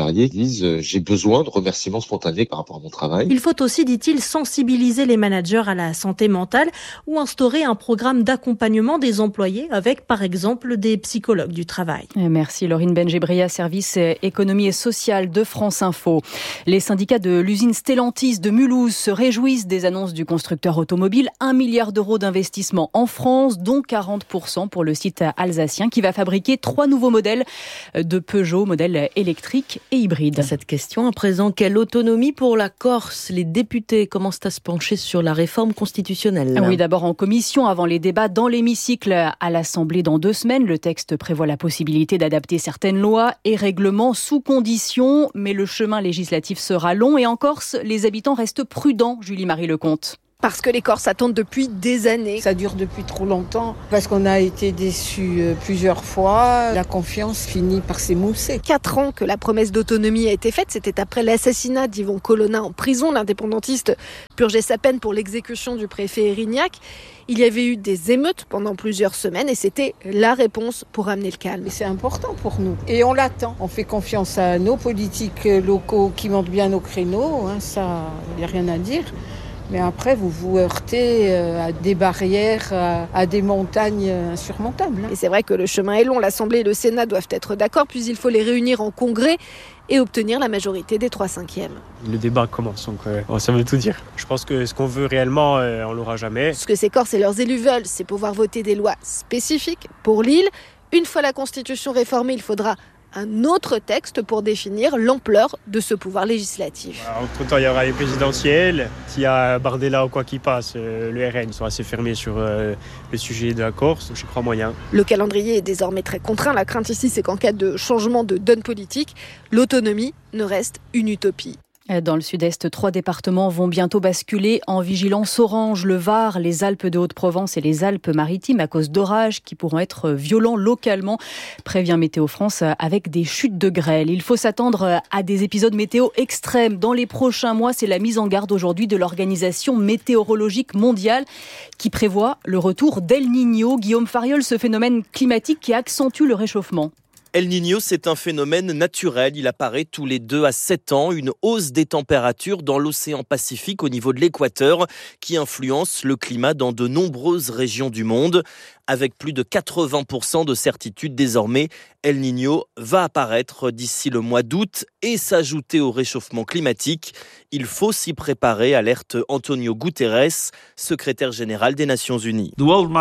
salariés disent euh, j'ai besoin de remerciements spontanés par rapport à mon travail. Il faut aussi, dit-il, sensibiliser les managers à la santé mentale ou instaurer un programme d'accompagnement des employés avec, par exemple, des psychologues du travail. Merci Laurine Benjebria, service économie et sociale de France Info. Les syndicats de l'usine Stellantis de Mulhouse se réjouissent des annonces du constructeur automobile. Un milliard d'euros d'investissement en France, dont quarante pour cent pour le site alsacien qui va fabriquer trois nouveaux modèles de Peugeot, modèles électriques et hybrides. Cette question à présent, quelle autonomie pour la Corse ? Les députés commencent à se pencher sur la réforme constitutionnelle. Oui, d'abord en commission, avant les débats dans l'hémicycle à l'Assemblée dans deux semaines. Le texte prévoit la possibilité d'adapter certaines lois et règlements sous condition, mais le chemin législatif sera long et en Corse, les habitants restent prudents, Julie-Marie Lecomte. Parce que les Corses attendent depuis des années. Ça dure depuis trop longtemps, parce qu'on a été déçus plusieurs fois. La confiance finit par s'émousser. Quatre ans que la promesse d'autonomie a été faite, c'était après l'assassinat d'Yvon Colonna en prison. L'indépendantiste purgeait sa peine pour l'exécution du préfet Erignac. Il y avait eu des émeutes pendant plusieurs semaines et c'était la réponse pour amener le calme. Et c'est important pour nous. Et on l'attend. On fait confiance à nos politiques locaux qui montent bien nos créneaux. Hein, ça, il n'y a rien à dire. Mais après, vous vous heurtez à des barrières, à des montagnes insurmontables. Et c'est vrai que le chemin est long. L'Assemblée et le Sénat doivent être d'accord, puis il faut les réunir en congrès et obtenir la majorité des trois cinquièmes. Le débat commence, donc euh, ça veut tout dire. Je pense que ce qu'on veut réellement, euh, on l'aura jamais. Ce que ces Corses et leurs élus veulent, c'est pouvoir voter des lois spécifiques pour l'île. Une fois la Constitution réformée, il faudra un autre texte pour définir l'ampleur de ce pouvoir législatif. Entre-temps, il y aura les présidentielles. S'il y a Bardella ou quoi qui passe, euh, le R N sera assez fermé sur euh, le sujet de la Corse. Je crois moyen. Le calendrier est désormais très contraint. La crainte ici, c'est qu'en cas de changement de donne politique, l'autonomie ne reste une utopie. Dans le sud-est, trois départements vont bientôt basculer en vigilance orange. Le Var, les Alpes de Haute-Provence et les Alpes-Maritimes à cause d'orages qui pourront être violents localement, prévient Météo France, avec des chutes de grêle. Il faut s'attendre à des épisodes météo extrêmes dans les prochains mois. C'est la mise en garde aujourd'hui de l'Organisation météorologique mondiale qui prévoit le retour d'El Niño. Guillaume Fariol, ce phénomène climatique qui accentue le réchauffement. El Niño, c'est un phénomène naturel. Il apparaît tous les deux à sept ans. Une hausse des températures dans l'océan Pacifique au niveau de l'équateur qui influence le climat dans de nombreuses régions du monde. Avec plus de quatre-vingts pour cent de certitude désormais, El Niño va apparaître d'ici le mois d'août et s'ajouter au réchauffement climatique. Il faut s'y préparer, alerte Antonio Guterres, secrétaire général des Nations Unies.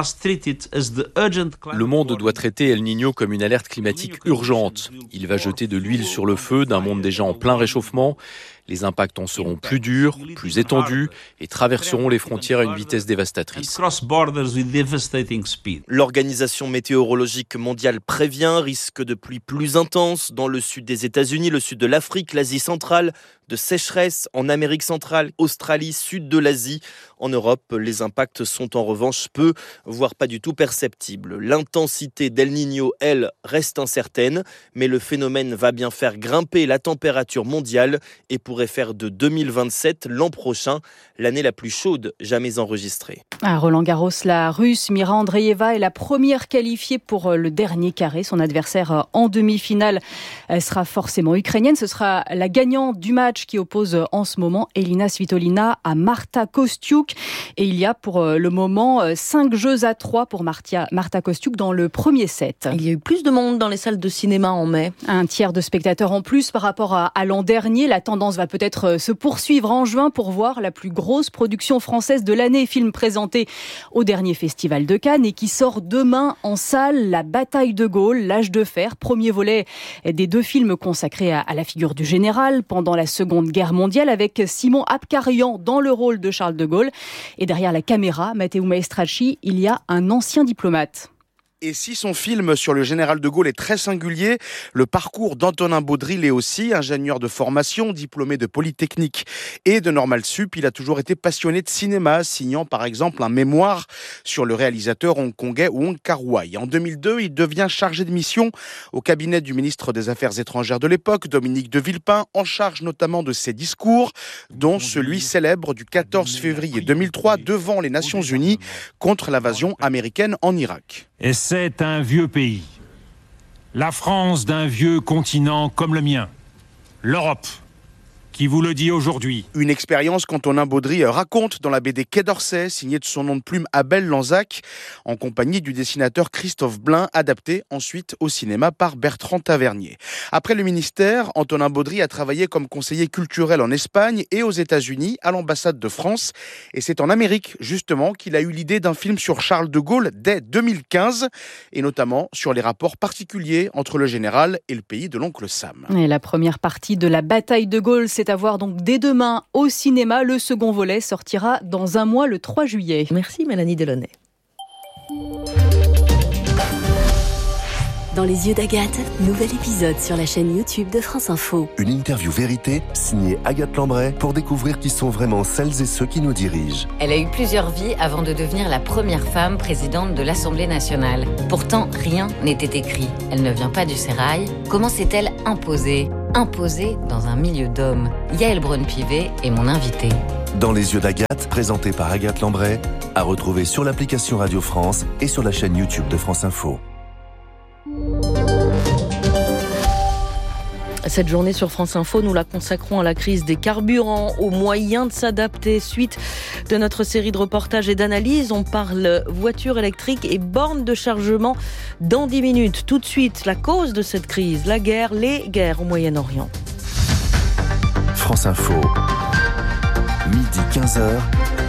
Le monde doit traiter El Niño comme une alerte climatique urgente. Il va jeter de l'huile sur le feu d'un monde déjà en plein réchauffement. Les impacts en seront plus durs, plus étendus et traverseront les frontières à une vitesse dévastatrice. L'Organisation météorologique mondiale prévient risque de pluie plus intense dans le sud des États-Unis, le sud de l'Afrique, l'Asie centrale, de sécheresse en Amérique centrale, Australie, sud de l'Asie. En Europe, les impacts sont en revanche peu, voire pas du tout perceptibles. L'intensité d'El Niño, elle, reste incertaine, mais le phénomène va bien faire grimper la température mondiale et pourrait faire de deux mille vingt-sept, l'an prochain, l'année la plus chaude jamais enregistrée. À Roland-Garros, la Russe Mira Andreeva est la première qualifiée pour le dernier carré. Son adversaire en demi-finale sera forcément ukrainienne. Ce sera la gagnante du match qui oppose en ce moment Elina Svitolina à Marta Kostyuk. Et il y a pour le moment cinq jeux à trois pour Marta, Marta Kostyuk dans le premier set. Il y a eu plus de monde dans les salles de cinéma en mai. Un tiers de spectateurs en plus par rapport à, à l'an dernier. La tendance va peut-être se poursuivre en juin pour voir la plus grosse production française de l'année. Film présenté au dernier festival de Cannes et qui sort demain en salle, La Bataille de Gaulle, L'Âge de fer, premier volet des deux films consacrés à, à la figure du général pendant la Seconde Guerre mondiale, avec Simon Abkarian dans le rôle de Charles de Gaulle. Et derrière la caméra, Matteo Maestracci, il y a un ancien diplomate. Et si son film sur le général de Gaulle est très singulier, le parcours d'Antonin Baudry l'est aussi, ingénieur de formation, diplômé de Polytechnique et de Normal Sup. Il a toujours été passionné de cinéma, signant par exemple un mémoire sur le réalisateur hongkongais Wong Kar-wai. En deux mille deux, il devient chargé de mission au cabinet du ministre des Affaires étrangères de l'époque, Dominique de Villepin, en charge notamment de ses discours, dont celui célèbre du quatorze février deux mille trois devant les Nations Unies contre l'invasion américaine en Irak. Et c'est un vieux pays, la France d'un vieux continent comme le mien. l'Europe qui vous le dit aujourd'hui. Une expérience qu'Antonin Baudry raconte dans la B D Quai d'Orsay, signée de son nom de plume Abel Lanzac, en compagnie du dessinateur Christophe Blain, adapté ensuite au cinéma par Bertrand Tavernier. Après le ministère, Antonin Baudry a travaillé comme conseiller culturel en Espagne et aux États-Unis, à l'ambassade de France. Et c'est en Amérique, justement, qu'il a eu l'idée d'un film sur Charles de Gaulle dès deux mille quinze, et notamment sur les rapports particuliers entre le général et le pays de l'oncle Sam. Et la première partie de la bataille de Gaulle, c'est à voir donc dès demain au cinéma. Le second volet sortira dans un mois, le trois juillet. Merci Mélanie Delaunay. Dans les yeux d'Agathe, nouvel épisode sur la chaîne YouTube de France Info. Une interview vérité signée Agathe Lambray pour découvrir qui sont vraiment celles et ceux qui nous dirigent. Elle a eu plusieurs vies avant de devenir la première femme présidente de l'Assemblée nationale. Pourtant, rien n'était écrit. Elle ne vient pas du sérail. Comment s'est-elle imposée ? Imposée dans un milieu d'hommes. Yaël Braun-Pivet est mon invitée. Dans les yeux d'Agathe, présenté par Agathe Lambray, à retrouver sur l'application Radio France et sur la chaîne YouTube de France Info. Cette journée sur France Info, nous la consacrons à la crise des carburants, aux moyens de s'adapter. Suite de notre série de reportages et d'analyses, on parle voitures électriques et bornes de chargement dans dix minutes. Tout de suite, la cause de cette crise, la guerre, les guerres au Moyen-Orient. France Info, midi quinze heures.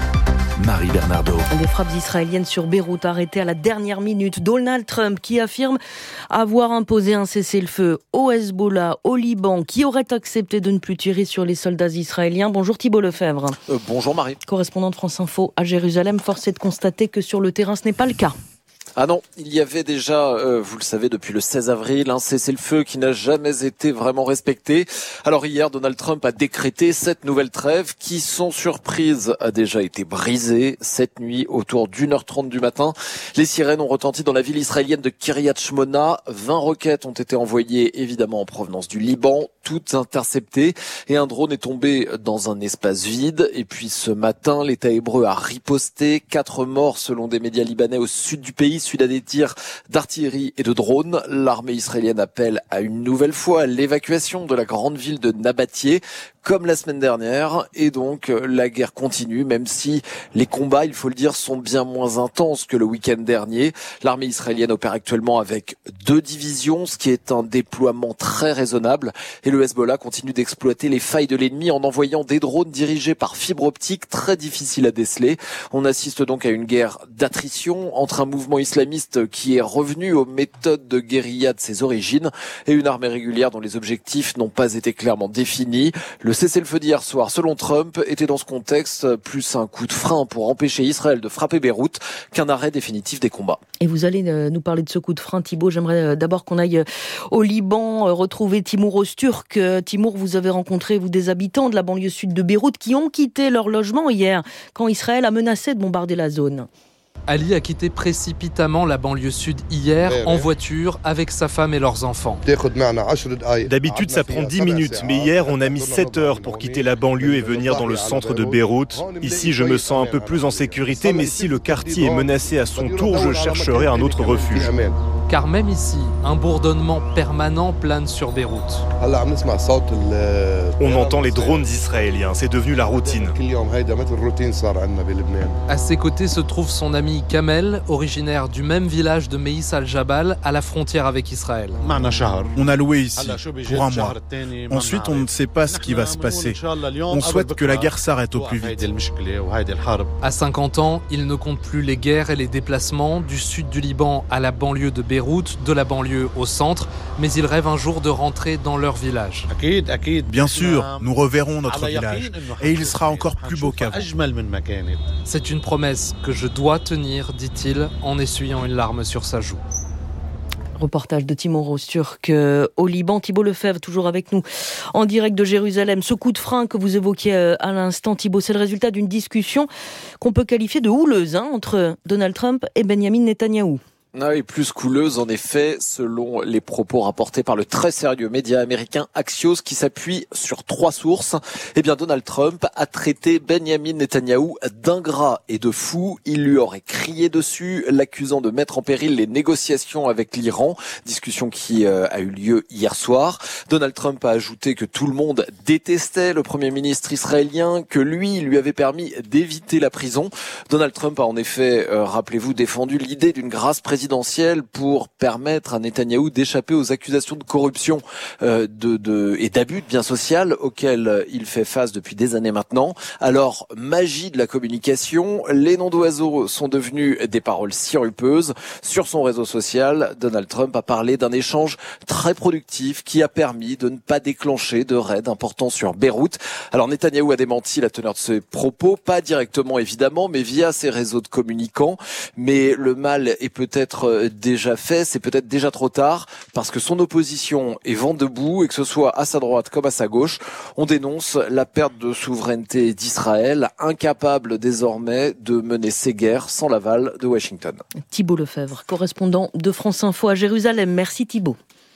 Marie Bernardo. Des frappes israéliennes sur Beyrouth arrêtées à la dernière minute. Donald Trump qui affirme avoir imposé un cessez-le-feu au Hezbollah, au Liban, qui aurait accepté de ne plus tirer sur les soldats israéliens. Bonjour Thibault Lefebvre. Euh, bonjour Marie. Correspondant de France Info à Jérusalem, force est de constater que sur le terrain ce n'est pas le cas. Ah non, il y avait déjà, euh, vous le savez, depuis le seize avril, un cessez-le-feu qui n'a jamais été vraiment respecté. Alors hier, Donald Trump a décrété cette nouvelle trêve qui, sans surprise, a déjà été brisée cette nuit autour d'une heure trente du matin. Les sirènes ont retenti dans la ville israélienne de Kiryat Shmona. vingt roquettes ont été envoyées, évidemment, en provenance du Liban, toutes interceptées. Et un drone est tombé dans un espace vide. Et puis ce matin, l'État hébreu a riposté. Quatre morts selon des médias libanais au sud du pays, suite à des tirs d'artillerie et de drones. L'armée israélienne appelle à une nouvelle fois l'évacuation de la grande ville de Nabattié, comme la semaine dernière, et donc la guerre continue, même si les combats, il faut le dire, sont bien moins intenses que le week-end dernier. L'armée israélienne opère actuellement avec deux divisions, ce qui est un déploiement très raisonnable, et le Hezbollah continue d'exploiter les failles de l'ennemi en envoyant des drones dirigés par fibre optique, très difficiles à déceler. On assiste donc à une guerre d'attrition entre un mouvement islamiste qui est revenu aux méthodes de guérilla de ses origines et une armée régulière dont les objectifs n'ont pas été clairement définis. Le cessez-le-feu d'hier soir, selon Trump, était dans ce contexte plus un coup de frein pour empêcher Israël de frapper Beyrouth qu'un arrêt définitif des combats. Et vous allez nous parler de ce coup de frein, Thibault. J'aimerais d'abord qu'on aille au Liban retrouver Timour Öztürk. Timour, vous avez rencontré, vous, des habitants de la banlieue sud de Beyrouth qui ont quitté leur logement hier quand Israël a menacé de bombarder la zone. Ali a quitté précipitamment la banlieue sud hier en voiture avec sa femme et leurs enfants. D'habitude ça prend dix minutes, mais hier on a mis sept heures pour quitter la banlieue et venir dans le centre de Beyrouth. Ici je me sens un peu plus en sécurité, mais si le quartier est menacé à son tour, je chercherai un autre refuge. Car même ici, un bourdonnement permanent plane sur Beyrouth. On entend les drones israéliens, c'est devenu la routine. À ses côtés se trouve son ami Kamel, originaire du même village de Meïs al-Jabal, à la frontière avec Israël. On a loué ici pour un mois. Ensuite, on ne sait pas ce qui va se passer. On souhaite que la guerre s'arrête au plus vite. À cinquante ans, il ne compte plus les guerres et les déplacements du sud du Liban à la banlieue de Beyrouth, de la banlieue au centre, mais il rêve un jour de rentrer dans leur village. Bien sûr, nous reverrons notre village et il sera encore plus beau qu'avant. C'est une promesse que je dois tenir, dit-il, en essuyant une larme sur sa joue. Reportage de Timour Öztürk euh, au Liban. Thibault Lefebvre, toujours avec nous, en direct de Jérusalem. Ce coup de frein que vous évoquiez euh, à l'instant, Thibault, c'est le résultat d'une discussion qu'on peut qualifier de houleuse hein, entre Donald Trump et Benjamin Netanyahou. Ah oui, plus couleuse en effet, selon les propos rapportés par le très sérieux média américain Axios qui s'appuie sur trois sources. Eh bien, Donald Trump a traité Benjamin Netanyahou d'ingrat et de fou. Il lui aurait crié dessus, l'accusant de mettre en péril les négociations avec l'Iran, discussion qui euh, a eu lieu hier soir. Donald Trump a ajouté que tout le monde détestait le Premier ministre israélien, que lui lui avait permis d'éviter la prison. Donald Trump a en effet, euh, rappelez-vous, défendu l'idée d'une grâce présidentielle pour permettre à Netanyahou d'échapper aux accusations de corruption euh, de, de, et d'abus de biens sociaux auxquels il fait face depuis des années maintenant. Alors, magie de la communication, les noms d'oiseaux sont devenus des paroles sirupeuses. Sur son réseau social, Donald Trump a parlé d'un échange très productif qui a permis de ne pas déclencher de raid important sur Beyrouth. Alors, Netanyahou a démenti la teneur de ses propos, pas directement évidemment, mais via ses réseaux de communicants. Mais le mal est peut-être déjà fait, c'est peut-être déjà trop tard, parce que son opposition est vent debout, et que ce soit à sa droite comme à sa gauche, on dénonce la perte de souveraineté d'Israël, incapable désormais de mener ses guerres sans l'aval de Washington. Thibault Lefebvre, correspondant de France Info à Jérusalem. Merci Thibault.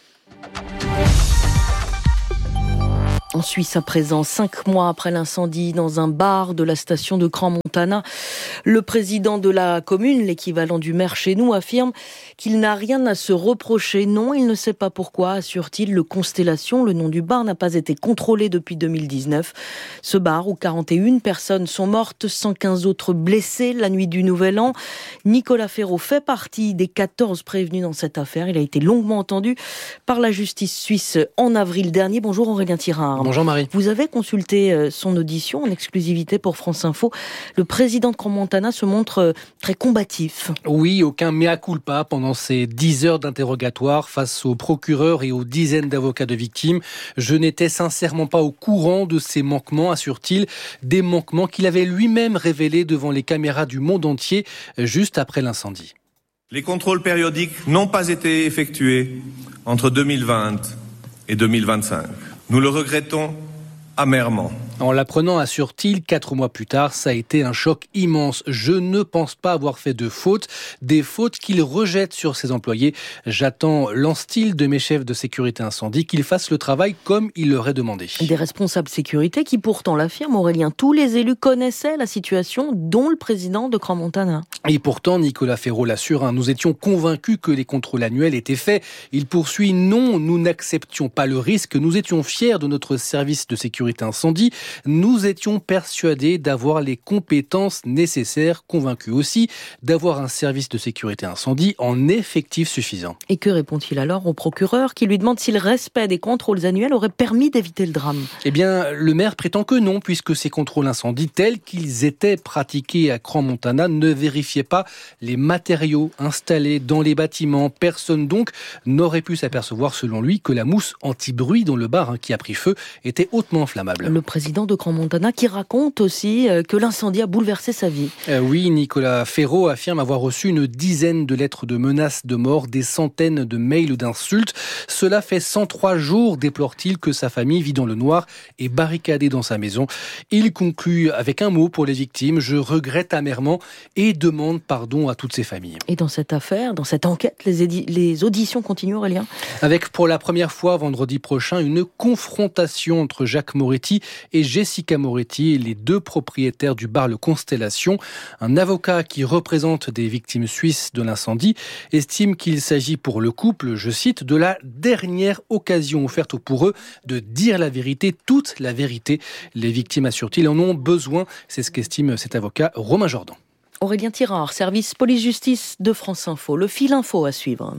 En Suisse à présent, cinq mois après l'incendie dans un bar de la station de Crans-Montana, le président de la commune, l'équivalent du maire chez nous, affirme qu'il n'a rien à se reprocher. Non, il ne sait pas pourquoi, assure-t-il. Le Constellation, le nom du bar, n'a pas été contrôlé depuis deux mille dix-neuf. Ce bar où quarante et une personnes sont mortes, cent quinze autres blessées la nuit du Nouvel An. Nicolas Ferraud fait partie des quatorze prévenus dans cette affaire. Il a été longuement entendu par la justice suisse en avril dernier. Bonjour Aurélien Tirard. Bonjour Marie. Vous avez consulté son audition en exclusivité pour France Info. Le président de Crans-Montana se montre très combatif. Oui, aucun mea culpa pendant ces dix heures d'interrogatoire face aux procureurs et aux dizaines d'avocats de victimes. Je n'étais sincèrement pas au courant de ces manquements, assure-t-il. Des manquements qu'il avait lui-même révélés devant les caméras du monde entier juste après l'incendie. Les contrôles périodiques n'ont pas été effectués entre deux mille vingt et deux mille vingt-cinq. Nous le regrettons amèrement. En l'apprenant, assure-t-il, quatre mois plus tard, ça a été un choc immense. Je ne pense pas avoir fait de fautes, des fautes qu'il rejette sur ses employés. J'attends, lance-t-il, de mes chefs de sécurité incendie qu'ils fassent le travail comme il leur est demandé. Des responsables sécurité qui pourtant l'affirment, Aurélien, tous les élus connaissaient la situation, dont le président de Crans-Montana. Et pourtant, Nicolas Ferraud l'assure, hein, nous étions convaincus que les contrôles annuels étaient faits. Il poursuit, non, nous n'acceptions pas le risque, nous étions fiers de notre service de sécurité incendie. Nous étions persuadés d'avoir les compétences nécessaires, convaincus aussi d'avoir un service de sécurité incendie en effectif suffisant. Et que répond-il alors au procureur qui lui demande si le respect des contrôles annuels aurait permis d'éviter le drame ? Eh bien, le maire prétend que non, puisque ces contrôles incendie tels qu'ils étaient pratiqués à Crans-Montana ne vérifiaient pas les matériaux installés dans les bâtiments. Personne donc n'aurait pu s'apercevoir, selon lui, que la mousse anti-bruit dans le bar hein, qui a pris feu était hautement inflammable. Le président de Crans-Montana qui raconte aussi que l'incendie a bouleversé sa vie. Euh, oui, Nicolas Ferraud affirme avoir reçu une dizaine de lettres de menaces de mort, des centaines de mails d'insultes. Cela fait cent trois jours, déplore-t-il, que sa famille vit dans le noir et barricadée dans sa maison. Il conclut avec un mot pour les victimes. Je regrette amèrement et demande pardon à toutes ces familles. Et dans cette affaire, dans cette enquête, les, édi- les auditions continuent, Aurélien ? Avec pour la première fois vendredi prochain une confrontation entre Jacques Moretti et Jessica Moretti, les deux propriétaires du bar Le Constellation. Un avocat qui représente des victimes suisses de l'incendie estime qu'il s'agit pour le couple, je cite, de la dernière occasion offerte pour eux de dire la vérité, toute la vérité. Les victimes, assure-t-il, en ont besoin. C'est ce qu'estime cet avocat, Romain Jordan. Aurélien Tirard, service police-justice de France Info. Le fil info à suivre.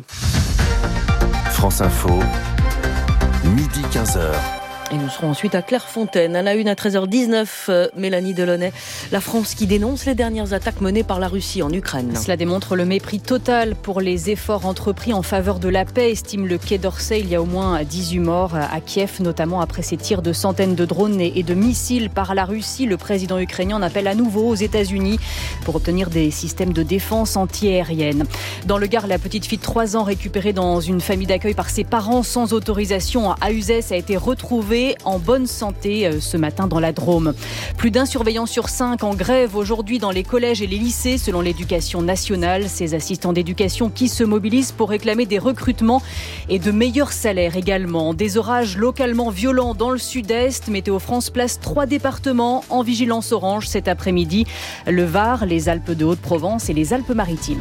France Info, midi quinze heures. Et nous serons ensuite à Clairefontaine. À la une à treize heures dix-neuf, euh, Mélanie Delaunay. La France qui dénonce les dernières attaques menées par la Russie en Ukraine. Cela démontre le mépris total pour les efforts entrepris en faveur de la paix, estime le Quai d'Orsay. Il y a au moins dix-huit morts à Kiev, notamment après ces tirs de centaines de drones et de missiles par la Russie. Le président ukrainien en appelle à nouveau aux États-Unis pour obtenir des systèmes de défense antiaérienne. Dans le Gard, la petite fille de trois ans récupérée dans une famille d'accueil par ses parents sans autorisation à Uzès a été retrouvée. mais en bonne santé euh, ce matin dans la Drôme. Plus d'un surveillant sur cinq en grève aujourd'hui dans les collèges et les lycées selon l'éducation nationale. Ces assistants d'éducation qui se mobilisent pour réclamer des recrutements et de meilleurs salaires également. Des orages localement violents dans le sud-est. Météo France place trois départements en vigilance orange cet après-midi. Le Var, les Alpes de Haute-Provence et les Alpes-Maritimes.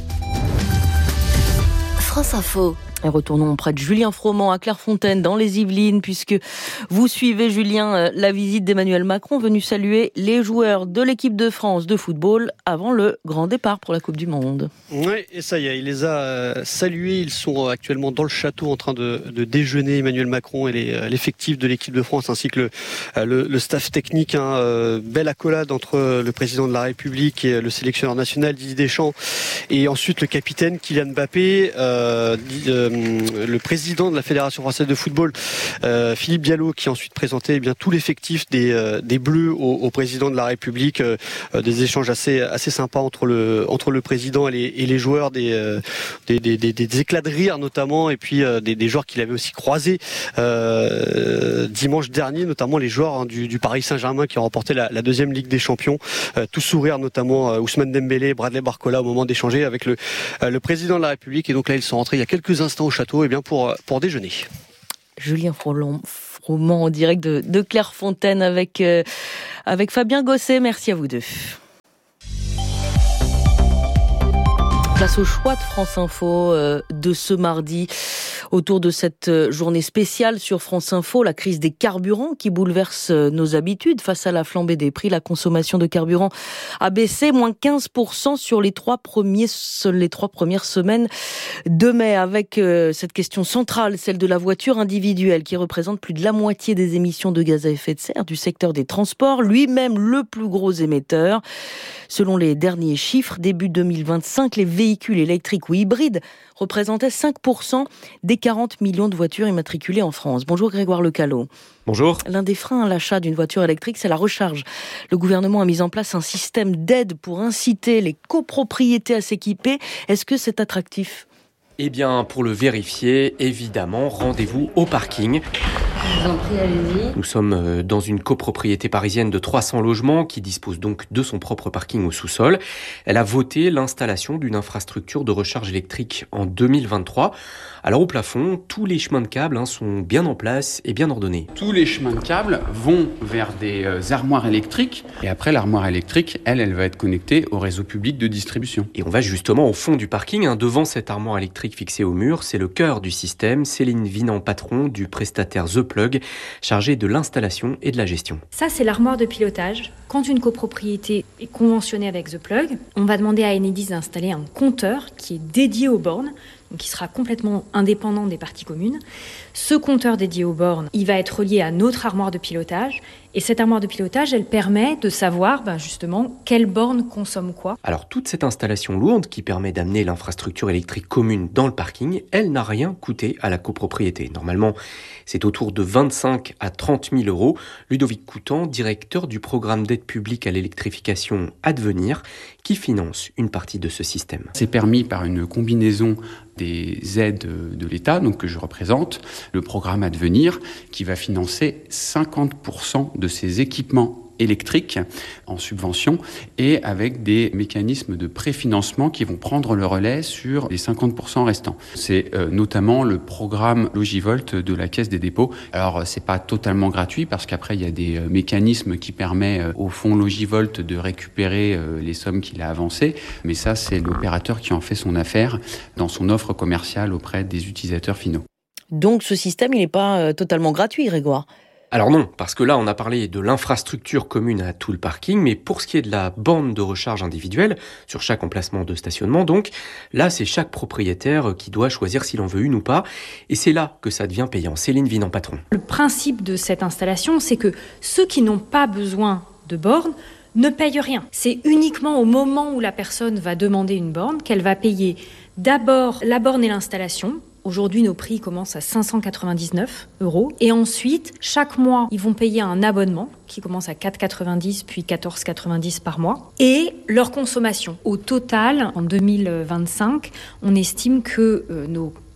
France Info. Et retournons près de Julien Froment à Clairefontaine dans les Yvelines puisque vous suivez, Julien, la visite d'Emmanuel Macron venu saluer les joueurs de l'équipe de France de football avant le grand départ pour la Coupe du Monde. Oui, et ça y est, il les a euh, salués. Ils sont actuellement dans le château en train de, de déjeuner, Emmanuel Macron et les, l'effectif de l'équipe de France ainsi que le, le, le staff technique. Hein, euh, belle accolade entre le président de la République et le sélectionneur national Didier Deschamps et ensuite le capitaine Kylian Mbappé. Euh, euh, le président de la Fédération française de football, euh, Philippe Diallo, qui a ensuite présenté eh bien, tout l'effectif des, euh, des Bleus au, au président de la République. Euh, des échanges assez, assez sympas entre le, entre le président et les, et les joueurs, des, euh, des, des, des, des éclats de rire notamment, et puis euh, des, des joueurs qu'il avait aussi croisés euh, dimanche dernier, notamment les joueurs hein, du, du Paris Saint-Germain qui ont remporté la, la deuxième Ligue des Champions. Euh, tout sourire, notamment euh, Ousmane Dembélé, Bradley Barcola au moment d'échanger avec le, euh, le président de la République. Et donc là, ils sont rentrés il y a quelques instants au château eh bien pour, pour déjeuner. Julien Froment en direct de, de Clairefontaine avec, euh, avec Fabien Gosset. Merci à vous deux. Place au choix de France Info euh, de ce mardi. Autour de cette journée spéciale sur France Info, la crise des carburants qui bouleverse nos habitudes. Face à la flambée des prix, la consommation de carburant a baissé, moins quinze pour cent sur les trois, premiers, les trois premières semaines de mai, avec cette question centrale, celle de la voiture individuelle, qui représente plus de la moitié des émissions de gaz à effet de serre du secteur des transports, lui-même le plus gros émetteur. Selon les derniers chiffres, début deux mille vingt-cinq, les véhicules électriques ou hybrides représentaient cinq pour cent des quarante millions de voitures immatriculées en France. Bonjour Grégoire Lecallot. Bonjour. L'un des freins à l'achat d'une voiture électrique, c'est la recharge. Le gouvernement a mis en place un système d'aide pour inciter les copropriétés à s'équiper. Est-ce que c'est attractif ? Eh bien, pour le vérifier, évidemment, rendez-vous au parking. Je vous en prie, allez-y. Nous sommes dans une copropriété parisienne de trois cents logements qui dispose donc de son propre parking au sous-sol. Elle a voté l'installation d'une infrastructure de recharge électrique en deux mille vingt-trois. Alors au plafond, tous les chemins de câbles hein, sont bien en place et bien ordonnés. Tous les chemins de câbles vont vers des euh, armoires électriques. Et après, l'armoire électrique, elle, elle va être connectée au réseau public de distribution. Et on va justement au fond du parking, hein, devant cette armoire électrique fixée au mur. C'est le cœur du système. Céline Vinan, patron du prestataire The Plug, chargé de l'installation et de la gestion. Ça, c'est l'armoire de pilotage. Quand une copropriété est conventionnée avec The Plug, on va demander à Enedis d'installer un compteur qui est dédié aux bornes, donc qui sera complètement indépendant des parties communes. Ce compteur dédié aux bornes, il va être relié à notre armoire de pilotage. Et cette armoire de pilotage, elle permet de savoir ben justement quelle borne consomme quoi. Alors toute cette installation lourde qui permet d'amener l'infrastructure électrique commune dans le parking, elle n'a rien coûté à la copropriété. Normalement, c'est autour de vingt-cinq à trente mille euros. Ludovic Coutan, directeur du programme d'aide publique à l'électrification Advenir, qui finance une partie de ce système. C'est permis par une combinaison des aides de l'État, donc que je représente, le programme Advenir, qui va financer cinquante pour cent de ces équipements électriques en subvention et avec des mécanismes de préfinancement qui vont prendre le relais sur les cinquante pour cent restants. C'est euh, notamment le programme Logivolt de la Caisse des dépôts. Alors, c'est pas totalement gratuit parce qu'après, il y a des euh, mécanismes qui permettent euh, au fonds Logivolt de récupérer euh, les sommes qu'il a avancées. Mais ça, c'est l'opérateur qui en fait son affaire dans son offre commerciale auprès des utilisateurs finaux. Donc, ce système, il n'est pas euh, totalement gratuit, Grégoire ? Alors non, parce que là, on a parlé de l'infrastructure commune à tout le parking, mais pour ce qui est de la borne de recharge individuelle, sur chaque emplacement de stationnement donc, là, c'est chaque propriétaire qui doit choisir s'il en veut une ou pas, et c'est là que ça devient payant. Céline Vinan, patron. Le principe de cette installation, c'est que ceux qui n'ont pas besoin de borne ne payent rien. C'est uniquement au moment où la personne va demander une borne qu'elle va payer d'abord la borne et l'installation. Aujourd'hui, nos prix commencent à cinq cent quatre-vingt-dix-neuf euros. Et ensuite, chaque mois, ils vont payer un abonnement qui commence à quatre euros quatre-vingt-dix puis quatorze euros quatre-vingt-dix par mois. Et leur consommation. Au total, en deux mille vingt-cinq, on estime que euh, nos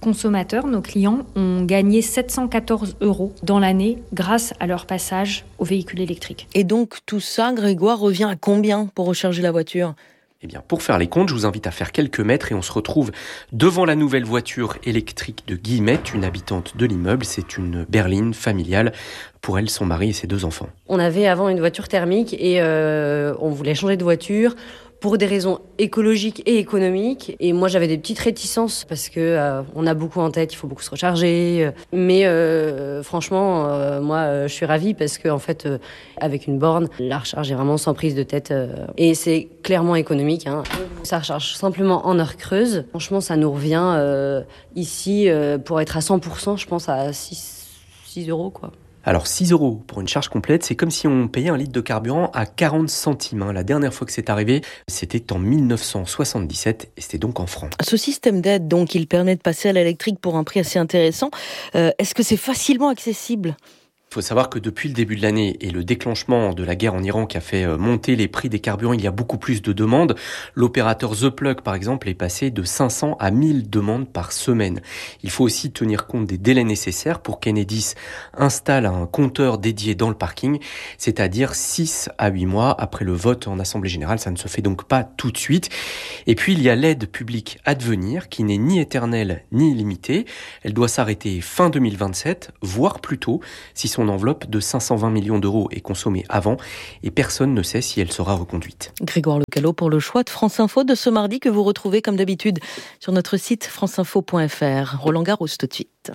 consommateurs, nos clients, ont gagné sept cent quatorze euros dans l'année grâce à leur passage au véhicule électrique. Et donc tout ça, Grégoire, revient à combien pour recharger la voiture ? Eh bien, pour faire les comptes, je vous invite à faire quelques mètres et on se retrouve devant la nouvelle voiture électrique de Guillemette, une habitante de l'immeuble. C'est une berline familiale. Pour elle, son mari et ses deux enfants. On avait avant une voiture thermique et euh, on voulait changer de voiture pour des raisons écologiques et économiques. Et moi, j'avais des petites réticences parce que euh, on a beaucoup en tête, il faut beaucoup se recharger. Mais euh, franchement, euh, moi, euh, je suis ravie parce que en fait, euh, avec une borne, la recharge est vraiment sans prise de tête. Euh, et c'est clairement économique. Hein. Ça recharge simplement en heure creuse. Franchement, ça nous revient euh, ici euh, pour être à cent pour cent, je pense à six euros, quoi. Alors six euros pour une charge complète, c'est comme si on payait un litre de carburant à quarante centimes. La dernière fois que c'est arrivé, c'était en mille neuf cent soixante-dix-sept et c'était donc en francs. Ce système d'aide, donc, il permet de passer à l'électrique pour un prix assez intéressant. Euh, est-ce que c'est facilement accessible ? Il faut savoir que depuis le début de l'année et le déclenchement de la guerre en Iran qui a fait monter les prix des carburants, il y a beaucoup plus de demandes. L'opérateur The Plug, par exemple, est passé de cinq cents à mille demandes par semaine. Il faut aussi tenir compte des délais nécessaires pour qu'Enedis installe un compteur dédié dans le parking, c'est-à-dire six à huit mois après le vote en Assemblée Générale. Ça ne se fait donc pas tout de suite. Et puis, il y a l'aide publique à devenir qui n'est ni éternelle ni illimitée. Elle doit s'arrêter fin deux mille vingt-sept, voire plus tôt, si son enveloppe de cinq cent vingt millions d'euros est consommée avant et personne ne sait si elle sera reconduite. Grégoire Lecalot pour le choix de France Info de ce mardi que vous retrouvez comme d'habitude sur notre site franceinfo point f r. Roland Garros tout de suite.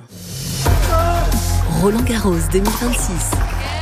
Roland Garros deux mille vingt-six.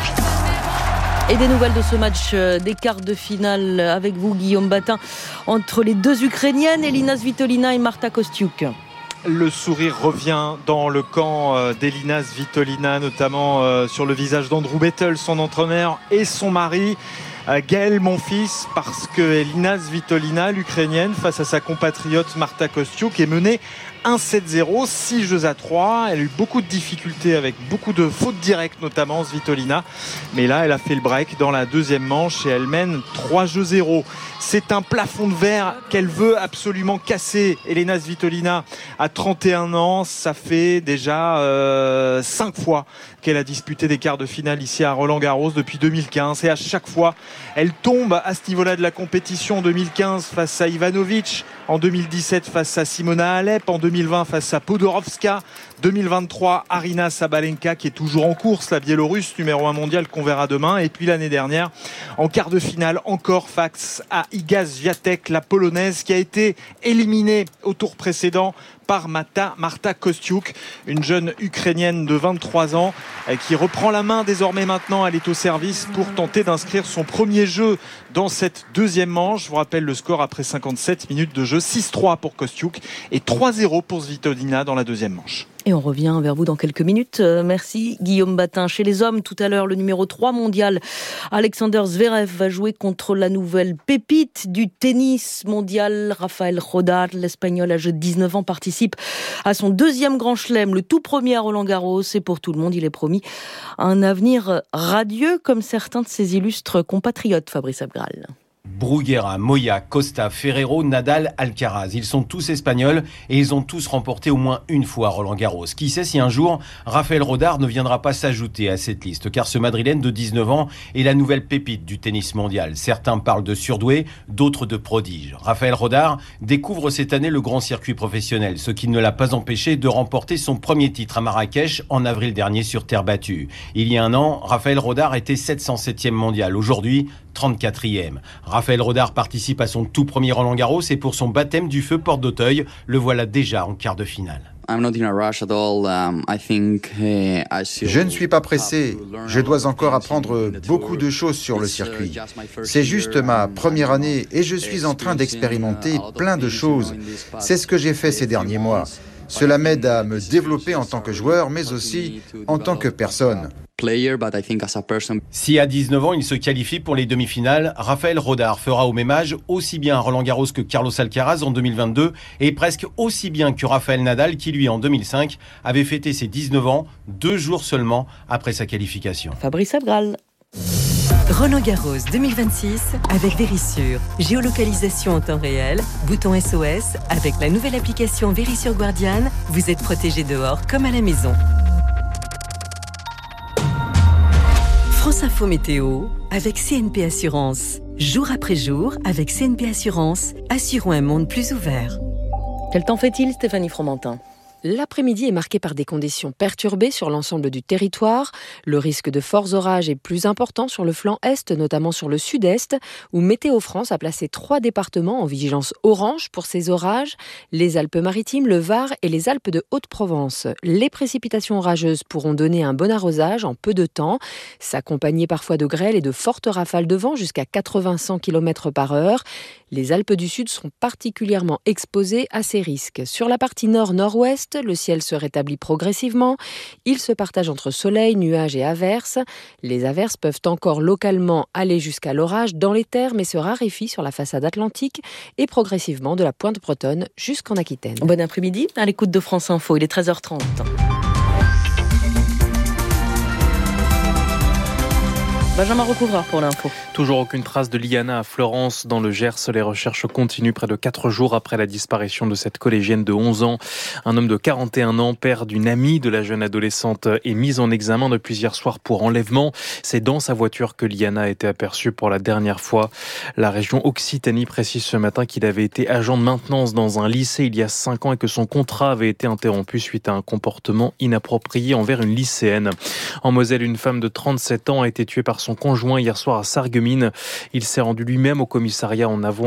Et des nouvelles de ce match des quarts de finale avec vous, Guillaume Batin, entre les deux Ukrainiennes, Elina Svitolina et Marta Kostyuk. Le sourire revient dans le camp d'Elina Svitolina, notamment sur le visage d'Andrew Bettel, son entraîneur, et son mari, Gaël Monfils, parce que Elina Svitolina, l'Ukrainienne, face à sa compatriote Marta Kostyuk, est menée un sept zéro, six jeux à trois. Elle a eu beaucoup de difficultés avec beaucoup de fautes directes, notamment Svitolina. Mais là, elle a fait le break dans la deuxième manche et elle mène trois jeux zéro. C'est un plafond de verre qu'elle veut absolument casser. Elina Svitolina a trente et un ans. Ça fait déjà euh, cinq fois qu'elle a disputé des quarts de finale ici à Roland-Garros depuis deux mille quinze. Et à chaque fois, elle tombe à ce niveau-là de la compétition. En deux mille quinze face à Ivanovic. En deux mille dix-sept face à Simona Halep. En deux mille vingt face à Podoroska. deux mille vingt-trois, Arina Sabalenka qui est toujours en course, la Biélorusse numéro un mondial qu'on verra demain. Et puis l'année dernière, en quart de finale, encore face à Iga Swiatek, la Polonaise qui a été éliminée au tour précédent par Marta, Marta Kostyuk, une jeune Ukrainienne de vingt-trois ans qui reprend la main désormais maintenant. Elle est au service pour tenter d'inscrire son premier jeu dans cette deuxième manche. Je vous rappelle le score après cinquante-sept minutes de jeu, six trois pour Kostyuk et trois zéro pour Svitolina dans la deuxième manche. Et on revient vers vous dans quelques minutes. Euh, merci Guillaume Batin. Chez les hommes, tout à l'heure, le numéro trois mondial, Alexander Zverev, va jouer contre la nouvelle pépite du tennis mondial, Rafael Rodar. L'Espagnol âgé de dix-neuf ans participe à son deuxième grand chelem, le tout premier à Roland-Garros. Et pour tout le monde, il est promis un avenir radieux, comme certains de ses illustres compatriotes, Fabrice Abgral. Bruguera, Moya, Costa, Ferrero, Nadal, Alcaraz. Ils sont tous espagnols et ils ont tous remporté au moins une fois Roland-Garros. Qui sait si un jour, Rafael Rodar ne viendra pas s'ajouter à cette liste, car ce Madrilène de dix-neuf ans est la nouvelle pépite du tennis mondial. Certains parlent de surdoué, d'autres de prodige. Rafael Rodar découvre cette année le grand circuit professionnel, ce qui ne l'a pas empêché de remporter son premier titre à Marrakech en avril dernier sur terre battue. Il y a un an, Rafael Rodar était sept cent septième mondial. Aujourd'hui, trente-quatrième. Rafael Rodar participe à son tout premier Roland-Garros et pour son baptême du feu porte d'Auteuil, le voilà déjà en quart de finale. Je ne suis pas pressé. Je dois encore apprendre beaucoup de choses sur le circuit. C'est juste ma première année et je suis en train d'expérimenter plein de choses. C'est ce que j'ai fait ces derniers mois. Cela m'aide à me développer en tant que joueur, mais aussi en tant que personne. Si à dix-neuf ans il se qualifie pour les demi-finales, Rafael Rodar fera au même âge aussi bien Roland-Garros que Carlos Alcaraz en deux mille vingt-deux et presque aussi bien que Rafael Nadal qui lui en deux mille cinq avait fêté ses dix-neuf ans deux jours seulement après sa qualification. Fabrice Abgral. Roland Garros deux mille vingt-six avec Vérissure. Géolocalisation en temps réel, bouton S O S. Avec la nouvelle application Vérissure Guardian, vous êtes protégé dehors comme à la maison. France Info Météo avec C N P Assurance. Jour après jour, avec C N P Assurance, assurons un monde plus ouvert. Quel temps fait-il, Stéphanie Fromentin ? L'après-midi est marqué par des conditions perturbées sur l'ensemble du territoire. Le risque de forts orages est plus important sur le flanc est, notamment sur le sud-est, où Météo France a placé trois départements en vigilance orange pour ces orages, les Alpes-Maritimes, le Var et les Alpes de Haute-Provence. Les précipitations orageuses pourront donner un bon arrosage en peu de temps, s'accompagner parfois de grêle et de fortes rafales de vent jusqu'à quatre-vingts à cent kilomètres par heure. Les Alpes du Sud sont particulièrement exposées à ces risques. Sur la partie nord-nord-ouest, le ciel se rétablit progressivement. Il se partage entre soleil, nuages et averses. Les averses peuvent encore localement aller jusqu'à l'orage dans les terres, mais se raréfient sur la façade atlantique et progressivement de la pointe bretonne jusqu'en Aquitaine. Bon après-midi, à l'écoute de France Info, il est treize heures trente. Benjamin Recouvreur pour l'info. Toujours aucune trace de Liana à Florence. Dans le Gers, les recherches continuent près de quatre jours après la disparition de cette collégienne de onze ans. Un homme de quarante et un ans, père d'une amie de la jeune adolescente, est mis en examen depuis hier soir pour enlèvement. C'est dans sa voiture que Liana a été aperçue pour la dernière fois. La région Occitanie précise ce matin qu'il avait été agent de maintenance dans un lycée il y a cinq ans et que son contrat avait été interrompu suite à un comportement inapproprié envers une lycéenne. En Moselle, une femme de trente-sept ans a été tuée par son conjoint hier soir à Sarreguemines. Il s'est rendu lui-même au commissariat en avant